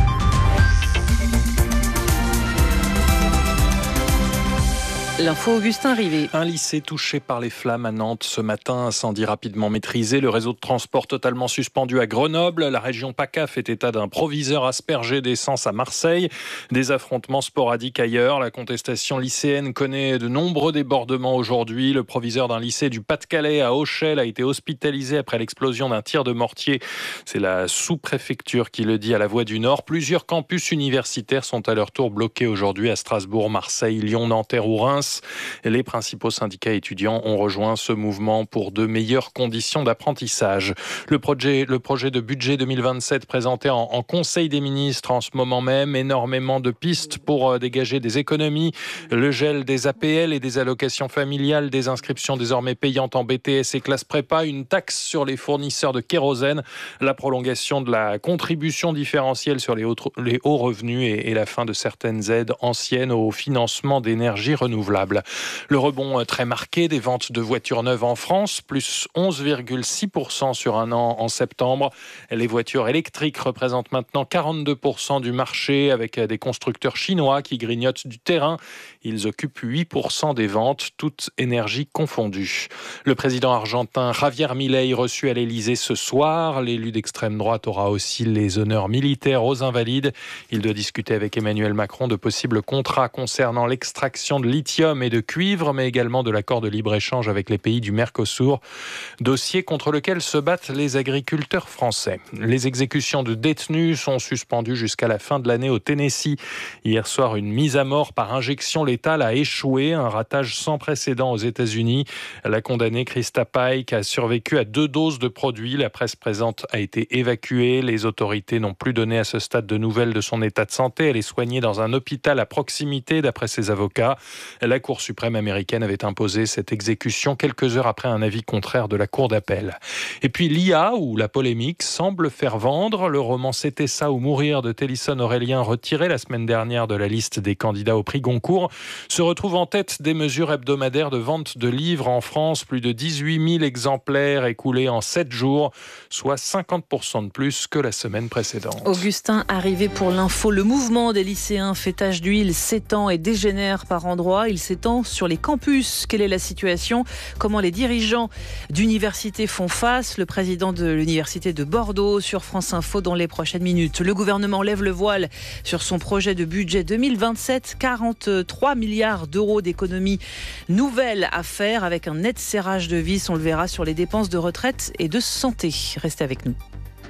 L'info Augustin Rivet. Un lycée touché par les flammes à Nantes ce matin, incendie rapidement maîtrisé, le réseau de transport totalement suspendu à Grenoble, la région PACA fait état d'un proviseur aspergé d'essence à Marseille, des affrontements sporadiques ailleurs, la contestation lycéenne connaît de nombreux débordements aujourd'hui, le proviseur d'un lycée du Pas-de-Calais à Auchel a été hospitalisé après l'explosion d'un tir de mortier, c'est la sous-préfecture qui le dit à La Voix du Nord. Plusieurs campus universitaires sont à leur tour bloqués aujourd'hui à Strasbourg, Marseille, Lyon, Nanterre ou Reims. Les principaux syndicats étudiants ont rejoint ce mouvement pour de meilleures conditions d'apprentissage. Le projet, le projet de budget deux mille vingt-sept présenté en, en Conseil des ministres en ce moment même, énormément de pistes pour dégager des économies, le gel des A P L et des allocations familiales, des inscriptions désormais payantes en B T S et classes prépa, une taxe sur les fournisseurs de kérosène, la prolongation de la contribution différentielle sur les hauts, les hauts revenus et, et la fin de certaines aides anciennes au financement d'énergie renouvelable. Le rebond très marqué des ventes de voitures neuves en France, plus onze virgule six pour cent sur un an en septembre. Les voitures électriques représentent maintenant quarante-deux pour cent du marché avec des constructeurs chinois qui grignotent du terrain. Ils occupent huit pour cent des ventes, toutes énergies confondues. Le président argentin Javier Milei reçu à l'Elysée ce soir. L'élu d'extrême droite aura aussi les honneurs militaires aux invalides. Il doit discuter avec Emmanuel Macron de possibles contrats concernant l'extraction de lithium et de cuivre, mais également de l'accord de libre-échange avec les pays du Mercosur, dossier contre lequel se battent les agriculteurs français. Les exécutions de détenus sont suspendues jusqu'à la fin de l'année au Tennessee. Hier soir, une mise à mort par injection létale a échoué, un ratage sans précédent aux États-Unis. La condamnée Krista Pike a survécu à deux doses de produit. La presse présente a été évacuée. Les autorités n'ont plus donné à ce stade de nouvelles de son état de santé. Elle est soignée dans un hôpital à proximité, d'après ses avocats. La Cour suprême américaine avait imposé cette exécution quelques heures après un avis contraire de la Cour d'appel. Et puis l'I A, où la polémique semble faire vendre. Le roman C'était ça ou mourir de Télisson Aurélien, retiré la semaine dernière de la liste des candidats au prix Goncourt, se retrouve en tête des mesures hebdomadaires de vente de livres en France. Plus de dix-huit mille exemplaires écoulés en sept jours, soit cinquante pour cent de plus que la semaine précédente. Augustin, arrivé pour l'info. Le mouvement des lycéens fait tache d'huile, s'étend et dégénère par endroits. Il s'étend sur les campus. Quelle est la situation ? Comment les dirigeants d'universités font face ? Le président de l'université de Bordeaux sur France Info dans les prochaines minutes. Le gouvernement lève le voile sur son projet de budget deux mille vingt-sept. quarante-trois milliards d'euros d'économies nouvelles à faire avec un net serrage de vis. On le verra sur les dépenses de retraite et de santé. Restez avec nous.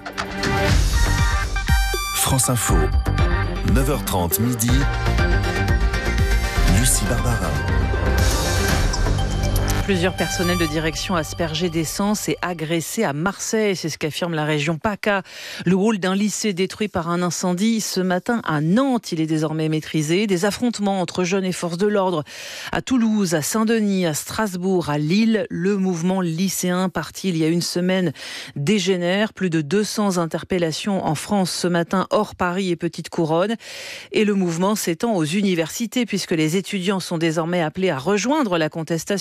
France Info, neuf heures trente midi. Lucie Barbara. Plusieurs personnels de direction aspergés d'essence et agressés à Marseille. C'est ce qu'affirme la région PACA. Le hall d'un lycée détruit par un incendie ce matin à Nantes. Il est désormais maîtrisé. Des affrontements entre jeunes et forces de l'ordre à Toulouse, à Saint-Denis, à Strasbourg, à Lille. Le mouvement lycéen parti il y a une semaine dégénère. Plus de deux cents interpellations en France ce matin hors Paris et Petite Couronne. Et le mouvement s'étend aux universités puisque les étudiants sont désormais appelés à rejoindre la contestation par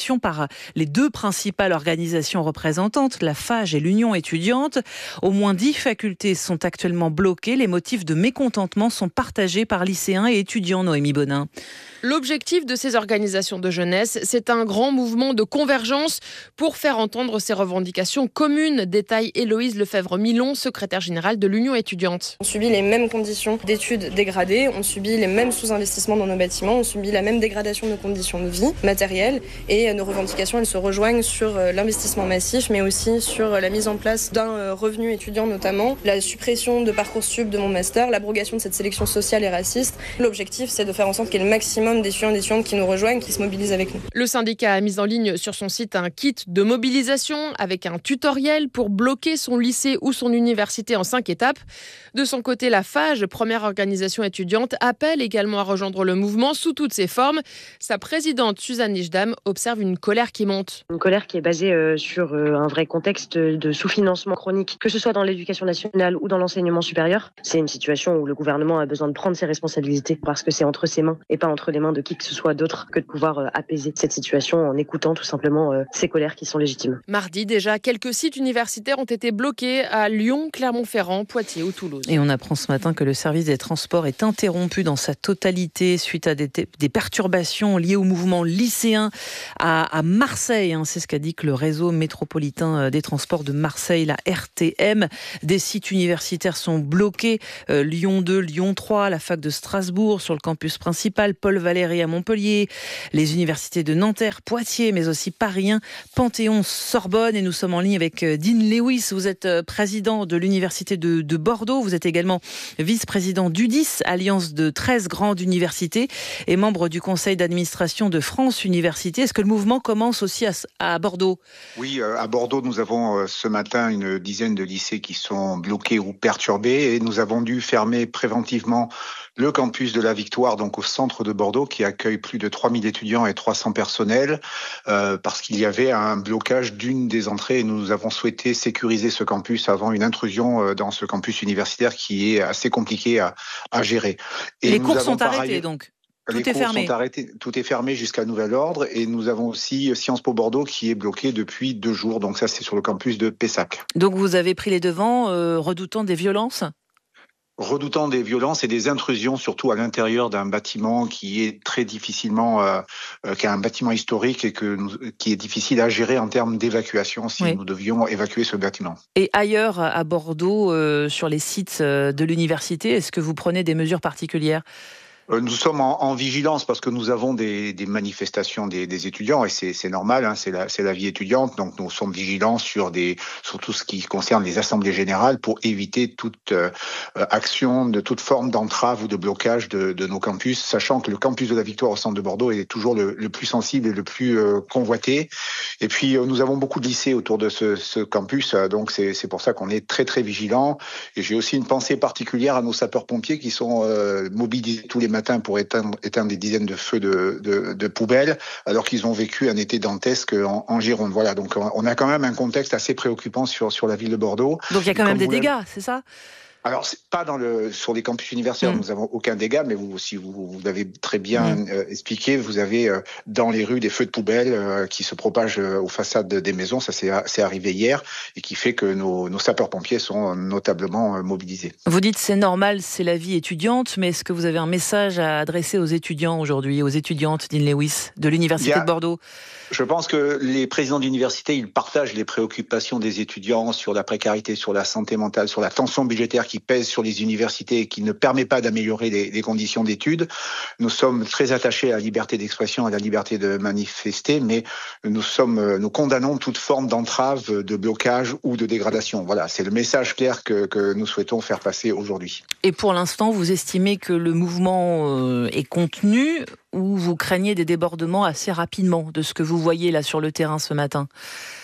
les deux principales organisations représentantes, la Fage et l'Union étudiante. Au moins dix facultés sont actuellement bloquées. Les motifs de mécontentement sont partagés par lycéens et étudiants, Noémie Bonin. L'objectif de ces organisations de jeunesse, c'est un grand mouvement de convergence pour faire entendre ces revendications communes, détaille Héloïse Lefebvre-Milon, secrétaire générale de l'Union étudiante. On subit les mêmes conditions d'études dégradées, on subit les mêmes sous-investissements dans nos bâtiments, on subit la même dégradation de nos conditions de vie matérielles et nos revendications, elles se rejoignent sur l'investissement massif, mais aussi sur la mise en place d'un revenu étudiant notamment, la suppression de Parcoursup de mon master, l'abrogation de cette sélection sociale et raciste. L'objectif, c'est de faire en sorte qu'il y ait le maximum d'étudiants et d'étudiantes qui nous rejoignent, qui se mobilisent avec nous. Le syndicat a mis en ligne sur son site un kit de mobilisation avec un tutoriel pour bloquer son lycée ou son université en cinq étapes. De son côté, la Fage, première organisation étudiante, appelle également à rejoindre le mouvement sous toutes ses formes. Sa présidente, Suzanne Nijdam, observe une colère qui monte. Une colère qui est basée euh, sur euh, un vrai contexte de sous-financement chronique, que ce soit dans l'éducation nationale ou dans l'enseignement supérieur. C'est une situation où le gouvernement a besoin de prendre ses responsabilités parce que c'est entre ses mains et pas entre les mains de qui que ce soit d'autre que de pouvoir euh, apaiser cette situation en écoutant tout simplement euh, ces colères qui sont légitimes. Mardi, déjà, quelques sites universitaires ont été bloqués à Lyon, Clermont-Ferrand, Poitiers ou Toulouse. Et on apprend ce matin que le service des transports est interrompu dans sa totalité suite à des, des perturbations liées au mouvement lycéen à, à Marseille. Hein. C'est ce qu'a dit que le réseau métropolitain des transports de Marseille, la R T M. Des sites universitaires sont bloqués. Euh, Lyon deux, Lyon trois, la fac de Strasbourg sur le campus principal, Paul Valéry à Montpellier, les universités de Nanterre, Poitiers, mais aussi Paris un, Panthéon, Sorbonne. Et nous sommes en ligne avec Dean Lewis. Vous êtes président de l'université de, de Bordeaux. Vous êtes également vice-président d'U D I S, alliance de treize grandes universités, et membre du conseil d'administration de France Université. Est-ce que le mouvement commence aussi à, à Bordeaux ? Oui, à Bordeaux, nous avons ce matin une dizaine de lycées qui sont bloqués ou perturbés, et nous avons dû fermer préventivement le campus de la Victoire, donc au centre de Bordeaux, qui accueille plus de trois mille étudiants et trois cents personnels, euh, parce qu'il y avait un blocage d'une des entrées, et nous avons souhaité sécuriser ce campus avant une intrusion dans ce campus universitaire qui est assez compliqué à, à gérer. Et les cours sont arrêtés, ailleurs, donc tout les est cours fermé. Sont arrêtés, tout est fermé jusqu'à nouvel ordre, et nous avons aussi Sciences Po Bordeaux qui est bloqué depuis deux jours, donc ça c'est sur le campus de Pessac. Donc vous avez pris les devants, euh, redoutant des violences ? Redoutant des violences et des intrusions, surtout à l'intérieur d'un bâtiment qui est très difficilement, euh, euh, qui est un bâtiment historique et que nous, qui est difficile à gérer en termes d'évacuation si oui. nous devions évacuer ce bâtiment. Et ailleurs à Bordeaux, euh, sur les sites de l'université, est-ce que vous prenez des mesures particulières ? Nous sommes en, en vigilance parce que nous avons des, des manifestations des, des étudiants, et c'est, c'est normal, hein, c'est, la, c'est la vie étudiante, donc nous sommes vigilants sur, des, sur tout ce qui concerne les assemblées générales pour éviter toute euh, action, de toute forme d'entrave ou de blocage de, de nos campus, sachant que le campus de la Victoire au centre de Bordeaux est toujours le, le plus sensible et le plus euh, convoité. Et puis euh, nous avons beaucoup de lycées autour de ce, ce campus, euh, donc c'est, c'est pour ça qu'on est très très vigilants. Et j'ai aussi une pensée particulière à nos sapeurs-pompiers qui sont euh, mobilisés tous les matins pour éteindre, éteindre des dizaines de feux de, de, de poubelles, alors qu'ils ont vécu un été dantesque en, en Gironde. Voilà, donc on a quand même un contexte assez préoccupant sur, sur la ville de Bordeaux. Donc il y a quand même des dégâts, c'est ça ? Alors, c'est pas dans le, sur les campus universitaires, mmh. nous n'avons aucun dégât, mais vous, si vous, vous l'avez très bien mmh. euh, expliqué, vous avez euh, dans les rues des feux de poubelle euh, qui se propagent euh, aux façades des maisons. Ça, c'est, c'est arrivé hier, et qui fait que nos, nos sapeurs-pompiers sont notablement euh, mobilisés. Vous dites c'est normal, c'est la vie étudiante, mais est-ce que vous avez un message à adresser aux étudiants aujourd'hui, aux étudiantes, Dean Lewis, de l'Université a, de Bordeaux ? Je pense que les présidents d'université, ils partagent les préoccupations des étudiants sur la précarité, sur la santé mentale, sur la tension budgétaire qui pèse sur les universités et qui ne permet pas d'améliorer les, les conditions d'études. Nous sommes très attachés à la liberté d'expression, à la liberté de manifester, mais nous sommes, nous condamnons toute forme d'entrave, de blocage ou de dégradation. Voilà, c'est le message clair que, que nous souhaitons faire passer aujourd'hui. Et pour l'instant, vous estimez que le mouvement est contenu ou vous craignez des débordements assez rapidement de ce que vous voyez là sur le terrain ce matin ?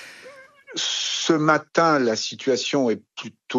Ce matin, la situation est plutôt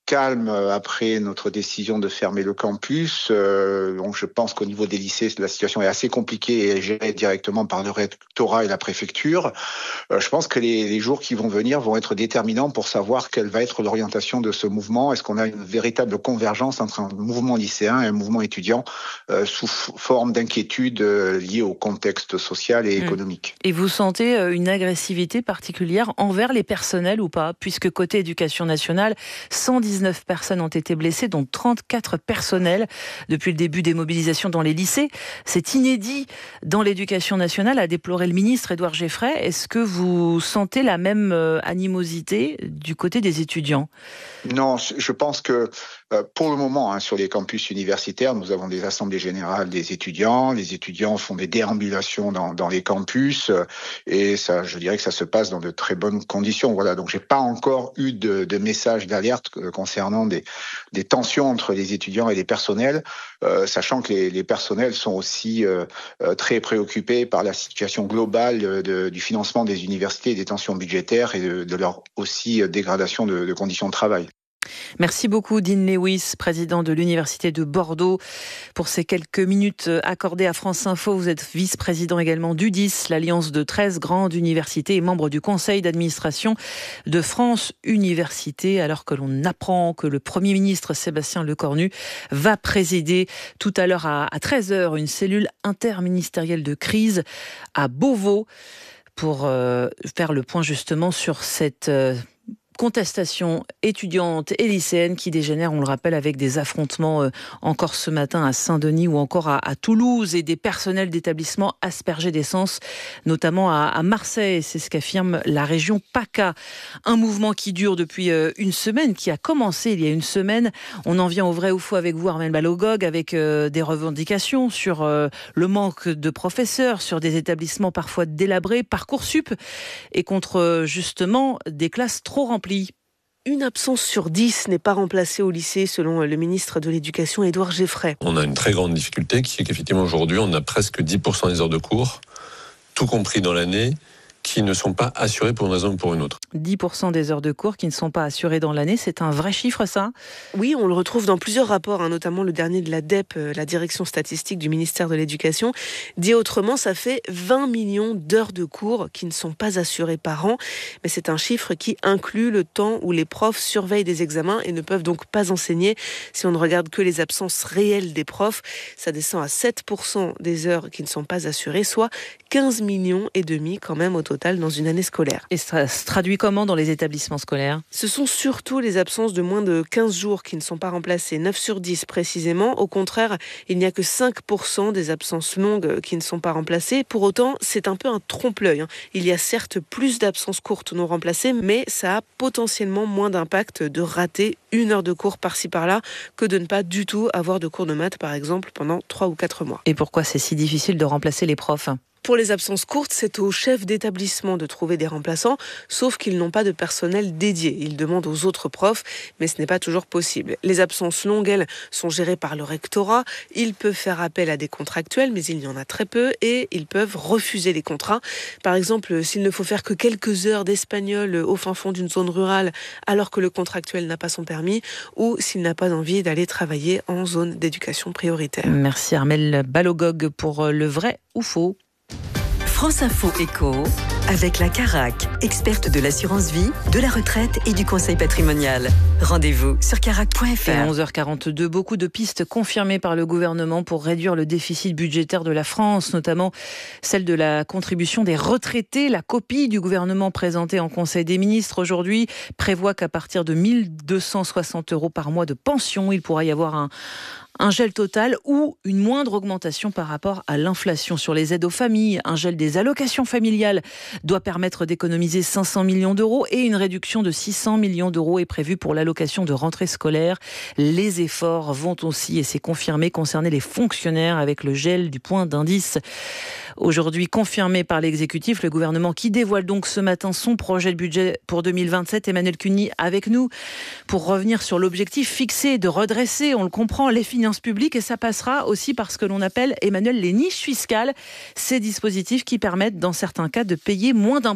calme après notre décision de fermer le campus. Euh, donc je pense qu'au niveau des lycées, la situation est assez compliquée et gérée directement par le rectorat et la préfecture. Euh, je pense que les, les jours qui vont venir vont être déterminants pour savoir quelle va être l'orientation de ce mouvement. Est-ce qu'on a une véritable convergence entre un mouvement lycéen et un mouvement étudiant euh, sous forme d'inquiétude euh, liée au contexte social et économique. Et vous sentez une agressivité particulière envers les personnels ou pas ? Puisque côté éducation nationale, cent dix-neuf personnes ont été blessées, dont trente-quatre personnels depuis le début des mobilisations dans les lycées. C'est inédit dans l'éducation nationale, a déploré le ministre Édouard Geoffray. Est-ce que vous sentez la même animosité du côté des étudiants ? Non, je pense que euh, pour le moment, hein, sur les campus universitaires, nous avons des assemblées générales des étudiants. Les étudiants font des déambulations dans, dans les campus euh, et ça, je dirais que ça se passe dans de très bonnes conditions. Voilà, donc j'ai pas encore eu de, de message d'alerte euh, concernant des, des tensions entre les étudiants et les personnels, euh, sachant que les, les personnels sont aussi euh, euh, très préoccupés par la situation globale de, du financement des universités, des tensions budgétaires et de, de leur aussi euh, dégradation de, de conditions de travail. Merci beaucoup Dean Lewis, président de l'Université de Bordeaux, pour ces quelques minutes accordées à France Info. Vous êtes vice-président également d'U D I S, l'alliance de treize grandes universités, et membre du conseil d'administration de France Université, alors que l'on apprend que le Premier ministre Sébastien Lecornu va présider tout à l'heure à treize heures une cellule interministérielle de crise à Beauvau pour euh, faire le point justement sur cette... Euh, contestation étudiante et lycéenne qui dégénère, on le rappelle, avec des affrontements euh, encore ce matin à Saint-Denis ou encore à, à Toulouse et des personnels d'établissements aspergés d'essence, notamment à, à Marseille. C'est ce qu'affirme la région PACA. Un mouvement qui dure depuis euh, une semaine, qui a commencé il y a une semaine. On en vient au vrai ou faux avec vous, Armelle Balogog, avec euh, des revendications sur euh, le manque de professeurs, sur des établissements parfois délabrés, Parcoursup, et contre euh, justement des classes trop remplies. Une absence sur dix n'est pas remplacée au lycée, selon le ministre de l'Éducation, Édouard Geoffray. On a une très grande difficulté qui est qu'effectivement aujourd'hui, on a presque dix pour cent des heures de cours, tout compris dans l'année, qui ne sont pas assurées pour une raison ou pour une autre. dix pour cent des heures de cours qui ne sont pas assurées dans l'année, c'est un vrai chiffre ça ? Oui, on le retrouve dans plusieurs rapports, hein, notamment le dernier de la D E P, la direction statistique du ministère de l'Éducation. Dit autrement, ça fait vingt millions d'heures de cours qui ne sont pas assurées par an. Mais c'est un chiffre qui inclut le temps où les profs surveillent des examens et ne peuvent donc pas enseigner. Si on ne regarde que les absences réelles des profs, ça descend à sept pour cent des heures qui ne sont pas assurées, soit quinze millions et demi quand même au total dans une année scolaire. Et ça se traduit comment dans les établissements scolaires ? Ce sont surtout les absences de moins de quinze jours qui ne sont pas remplacées, neuf sur dix précisément. Au contraire, il n'y a que cinq pour cent des absences longues qui ne sont pas remplacées. Pour autant, c'est un peu un trompe-l'œil. Il y a certes plus d'absences courtes non remplacées, mais ça a potentiellement moins d'impact de rater une heure de cours par-ci par-là que de ne pas du tout avoir de cours de maths, par exemple, pendant trois ou quatre mois. Et pourquoi c'est si difficile de remplacer les profs ? Pour les absences courtes, c'est aux chefs d'établissement de trouver des remplaçants, sauf qu'ils n'ont pas de personnel dédié. Ils demandent aux autres profs, mais ce n'est pas toujours possible. Les absences longues, elles, sont gérées par le rectorat. Ils peuvent faire appel à des contractuels, mais il y en a très peu, et ils peuvent refuser les contrats. Par exemple, s'il ne faut faire que quelques heures d'espagnol au fin fond d'une zone rurale, alors que le contractuel n'a pas son permis, ou s'il n'a pas envie d'aller travailler en zone d'éducation prioritaire. Merci Armelle Balogog pour le vrai ou faux. France Info Éco, avec la Carac, experte de l'assurance vie, de la retraite et du conseil patrimonial. Rendez-vous sur carac point f r. Et onze heures quarante-deux, beaucoup de pistes confirmées par le gouvernement pour réduire le déficit budgétaire de la France, notamment celle de la contribution des retraités. La copie du gouvernement présentée en Conseil des ministres aujourd'hui prévoit qu'à partir de mille deux cent soixante euros par mois de pension, il pourra y avoir un Un gel total ou une moindre augmentation par rapport à l'inflation. Sur les aides aux familles, un gel des allocations familiales doit permettre d'économiser cinq cents millions d'euros et une réduction de six cents millions d'euros est prévue pour l'allocation de rentrée scolaire. Les efforts vont aussi, et c'est confirmé, concerner les fonctionnaires avec le gel du point d'indice. Aujourd'hui confirmé par l'exécutif, le gouvernement qui dévoile donc ce matin son projet de budget pour deux mille vingt-sept. Emmanuel Cuny avec nous pour revenir sur l'objectif fixé de redresser, on le comprend, les finances publiques, et ça passera aussi par ce que l'on appelle, Emmanuel, les niches fiscales, ces dispositifs qui permettent dans certains cas de payer moins d'impôts.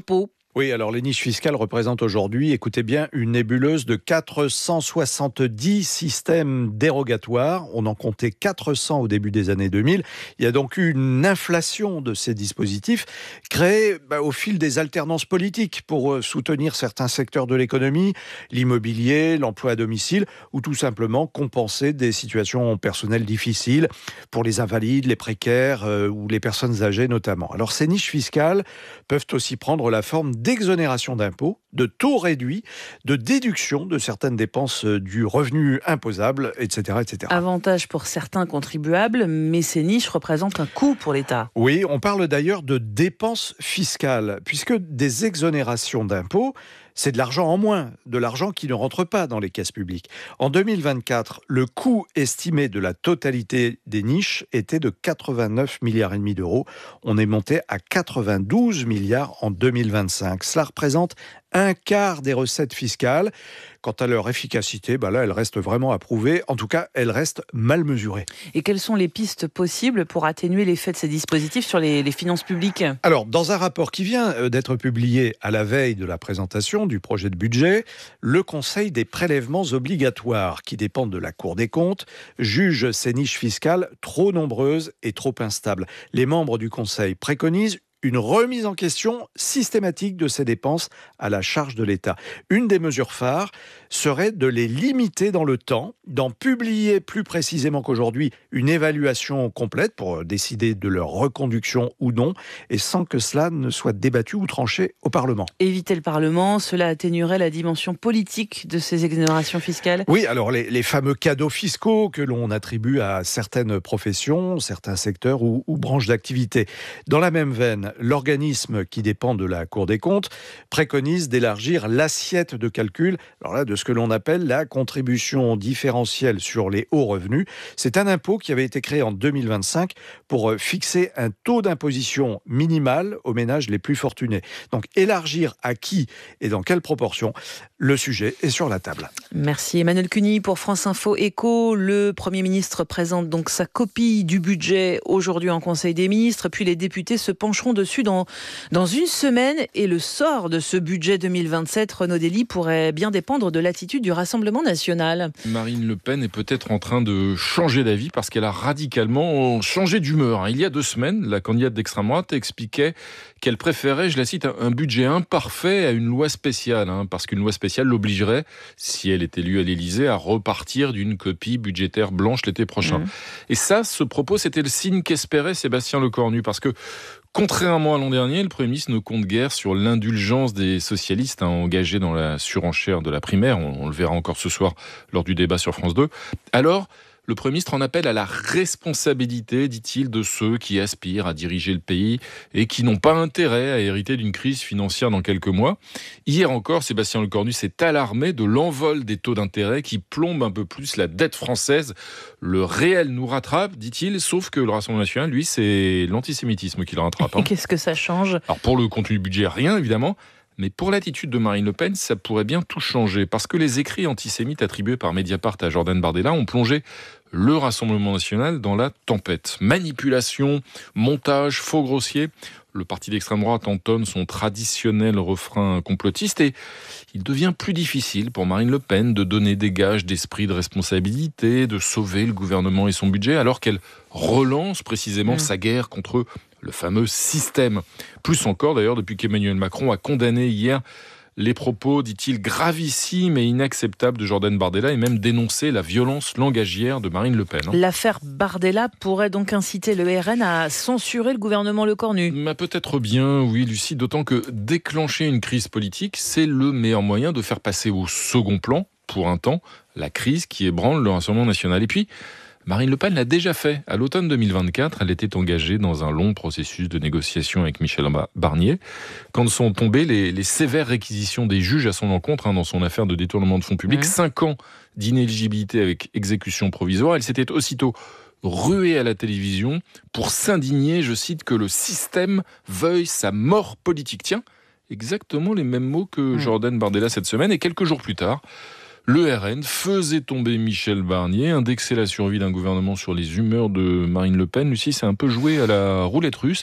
Oui, alors les niches fiscales représentent aujourd'hui, écoutez bien, une nébuleuse de quatre cent soixante-dix systèmes dérogatoires. On en comptait quatre cents au début des années deux mille. Il y a donc eu une inflation de ces dispositifs créés bah, au fil des alternances politiques pour euh, soutenir certains secteurs de l'économie, l'immobilier, l'emploi à domicile, ou tout simplement compenser des situations personnelles difficiles pour les invalides, les précaires euh, ou les personnes âgées notamment. Alors ces niches fiscales peuvent aussi prendre la forme d'exonération d'impôts, de taux réduits, de déduction de certaines dépenses du revenu imposable, et cetera, et cetera. Avantage pour certains contribuables, mais ces niches représentent un coût pour l'État. Oui, on parle d'ailleurs de dépenses fiscales, puisque des exonérations d'impôts, c'est de l'argent en moins, de l'argent qui ne rentre pas dans les caisses publiques. En deux mille vingt-quatre, le coût estimé de la totalité des niches était de quatre-vingt-neuf milliards et demi d'euros. On est monté à quatre-vingt-douze milliards en deux mille vingt-cinq. Cela représente un quart des recettes fiscales. Quant à leur efficacité, bah là, elle reste vraiment à prouver. En tout cas, elle reste mal mesurée. Et quelles sont les pistes possibles pour atténuer l'effet de ces dispositifs sur les, les finances publiques ? Alors, dans un rapport qui vient d'être publié à la veille de la présentation du projet de budget, le Conseil des prélèvements obligatoires, qui dépendent de la Cour des comptes, juge ces niches fiscales trop nombreuses et trop instables. Les membres du Conseil préconisent une remise en question systématique de ces dépenses à la charge de l'État. Une des mesures phares serait de les limiter dans le temps, d'en publier plus précisément qu'aujourd'hui une évaluation complète pour décider de leur reconduction ou non, et sans que cela ne soit débattu ou tranché au Parlement. Éviter le Parlement, cela atténuerait la dimension politique de ces exonérations fiscales ? Oui, alors les, les fameux cadeaux fiscaux que l'on attribue à certaines professions, certains secteurs ou, ou branches d'activité. Dans la même veine, l'organisme qui dépend de la Cour des comptes préconise d'élargir l'assiette de calcul, alors là, de ce que l'on appelle la contribution différentielle sur les hauts revenus. C'est un impôt qui avait été créé en deux mille vingt-cinq pour fixer un taux d'imposition minimal aux ménages les plus fortunés. Donc élargir à qui et dans quelle proportion, le sujet est sur la table. Merci Emmanuel Cuny pour France Info Éco. Le Premier ministre présente donc sa copie du budget aujourd'hui en Conseil des ministres, puis les députés se pencheront dessus dans, dans une semaine, et le sort de ce budget deux mille vingt-sept, Renaud Dely, pourrait bien dépendre de l'attitude du Rassemblement national. Marine Le Pen est peut-être en train de changer d'avis parce qu'elle a radicalement changé d'humeur. Il y a deux semaines, la candidate d'extrême droite expliquait qu'elle préférait, je la cite, un budget imparfait à une loi spéciale, hein, parce qu'une loi spéciale l'obligerait, si elle est élue à l'Élysée, à repartir d'une copie budgétaire blanche l'été prochain. Mmh. Et ça, ce propos, c'était le signe qu'espérait Sébastien Lecornu, parce que contrairement à l'an dernier, le Premier ministre ne compte guère sur l'indulgence des socialistes hein, engagés dans la surenchère de la primaire. On, on le verra encore ce soir lors du débat sur France deux. Alors, le Premier ministre en appelle à la responsabilité, dit-il, de ceux qui aspirent à diriger le pays et qui n'ont pas intérêt à hériter d'une crise financière dans quelques mois. Hier encore, Sébastien Lecornu s'est alarmé de l'envol des taux d'intérêt qui plombe un peu plus la dette française. Le réel nous rattrape, dit-il, sauf que le Rassemblement national, lui, c'est l'antisémitisme qui le rattrape. Hein. Qu'est-ce que ça change ? Alors pour le contenu du budget, rien évidemment. Mais pour l'attitude de Marine Le Pen, ça pourrait bien tout changer. Parce que les écrits antisémites attribués par Mediapart à Jordan Bardella ont plongé le Rassemblement national dans la tempête. Manipulation, montage, faux grossier. Le parti d'extrême droite entonne son traditionnel refrain complotiste et il devient plus difficile pour Marine Le Pen de donner des gages d'esprit de responsabilité, de sauver le gouvernement et son budget, alors qu'elle relance précisément mmh. sa guerre contre le fameux système. Plus encore d'ailleurs depuis qu'Emmanuel Macron a condamné hier les propos, dit-il, gravissimes et inacceptables de Jordan Bardella et même dénoncé la violence langagière de Marine Le Pen. Hein. L'affaire Bardella pourrait donc inciter le R N à censurer le gouvernement Lecornu. Bah, peut-être bien, oui, Lucie, d'autant que déclencher une crise politique, c'est le meilleur moyen de faire passer au second plan, pour un temps, la crise qui ébranle le Rassemblement national. Et puis, Marine Le Pen l'a déjà fait. À l'automne deux mille vingt-quatre, elle était engagée dans un long processus de négociation avec Michel Barnier. Quand sont tombées les, les sévères réquisitions des juges à son encontre hein, dans son affaire de détournement de fonds publics, mmh. cinq ans d'inéligibilité avec exécution provisoire, elle s'était aussitôt ruée à la télévision pour s'indigner, je cite, que le système veuille sa mort politique. Tiens, exactement les mêmes mots que mmh. Jordan Bardella cette semaine. Et quelques jours plus tard, le R N faisait tomber Michel Barnier, indexer la survie d'un gouvernement sur les humeurs de Marine Le Pen. Lucie, c'est un peu joué à la roulette russe.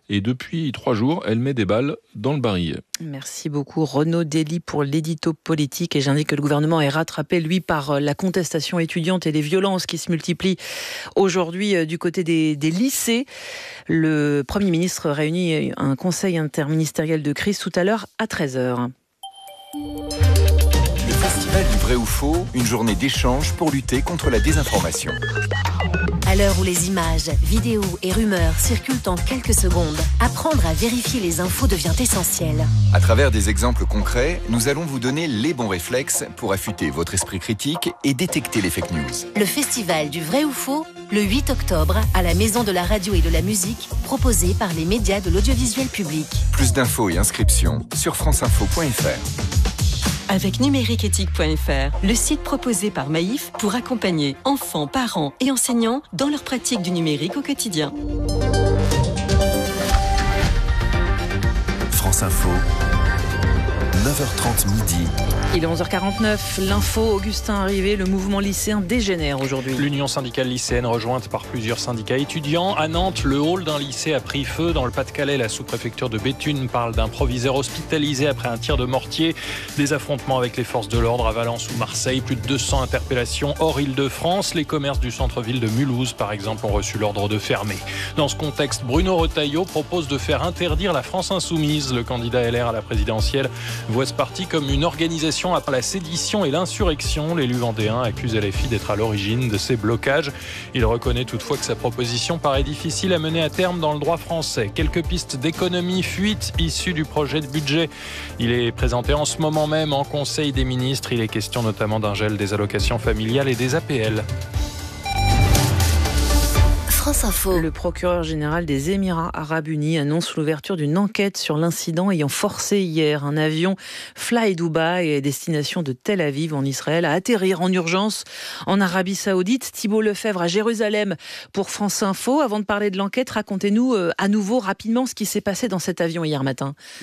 et depuis trois jours, elle met des balles dans le barillet. Merci beaucoup Renaud Dely pour l'édito politique, et j'indique que le gouvernement est rattrapé, lui, par la contestation étudiante et les violences qui se multiplient aujourd'hui du côté des, des lycées. Le Premier ministre réunit un conseil interministériel de crise tout à l'heure à treize heures. Le festival du vrai ou faux, une journée d'échange pour lutter contre la désinformation. À l'heure où les images, vidéos et rumeurs circulent en quelques secondes, apprendre à vérifier les infos devient essentiel. À travers des exemples concrets, nous allons vous donner les bons réflexes pour affûter votre esprit critique et détecter les fake news. Le festival du vrai ou faux, le huit octobre, à la Maison de la radio et de la musique, proposé par les médias de l'audiovisuel public. Plus d'infos et inscriptions sur franceinfo point f r. Avec numériqueéthique point f r, le site proposé par Maïf pour accompagner enfants, parents et enseignants dans leur pratique du numérique au quotidien. France Info, neuf heures trente midi. Il est onze heures quarante-neuf, l'info, Augustin Rivet, le mouvement lycéen dégénère aujourd'hui. L'Union syndicale lycéenne rejointe par plusieurs syndicats étudiants. À Nantes, le hall d'un lycée a pris feu. Dans le Pas-de-Calais, la sous-préfecture de Béthune parle d'un proviseur hospitalisé après un tir de mortier. Des affrontements avec les forces de l'ordre à Valence ou Marseille. Plus de deux cents interpellations hors Île-de-France. Les commerces du centre-ville de Mulhouse, par exemple, ont reçu l'ordre de fermer. Dans ce contexte, Bruno Retailleau propose de faire interdire la France insoumise. Le candidat L R à la présidentielle voit ce parti comme une organisation après la sédition et l'insurrection. L'élu vendéen accuse L F I d'être à l'origine de ces blocages. Il reconnaît toutefois que sa proposition paraît difficile à mener à terme dans le droit français. Quelques pistes d'économie fuites issues du projet de budget. Il est présenté en ce moment même en Conseil des ministres. Il est question notamment d'un gel des allocations familiales et des A P L. France Info. Le procureur général des Émirats Arabes Unis annonce l'ouverture d'une enquête sur l'incident ayant forcé hier un avion Fly Dubai et destination de Tel Aviv en Israël à atterrir en urgence en Arabie Saoudite. Thibault Lefebvre à Jérusalem pour France Info. Avant de parler de l'enquête, racontez-nous à nouveau rapidement ce qui s'est passé dans cet avion hier matin.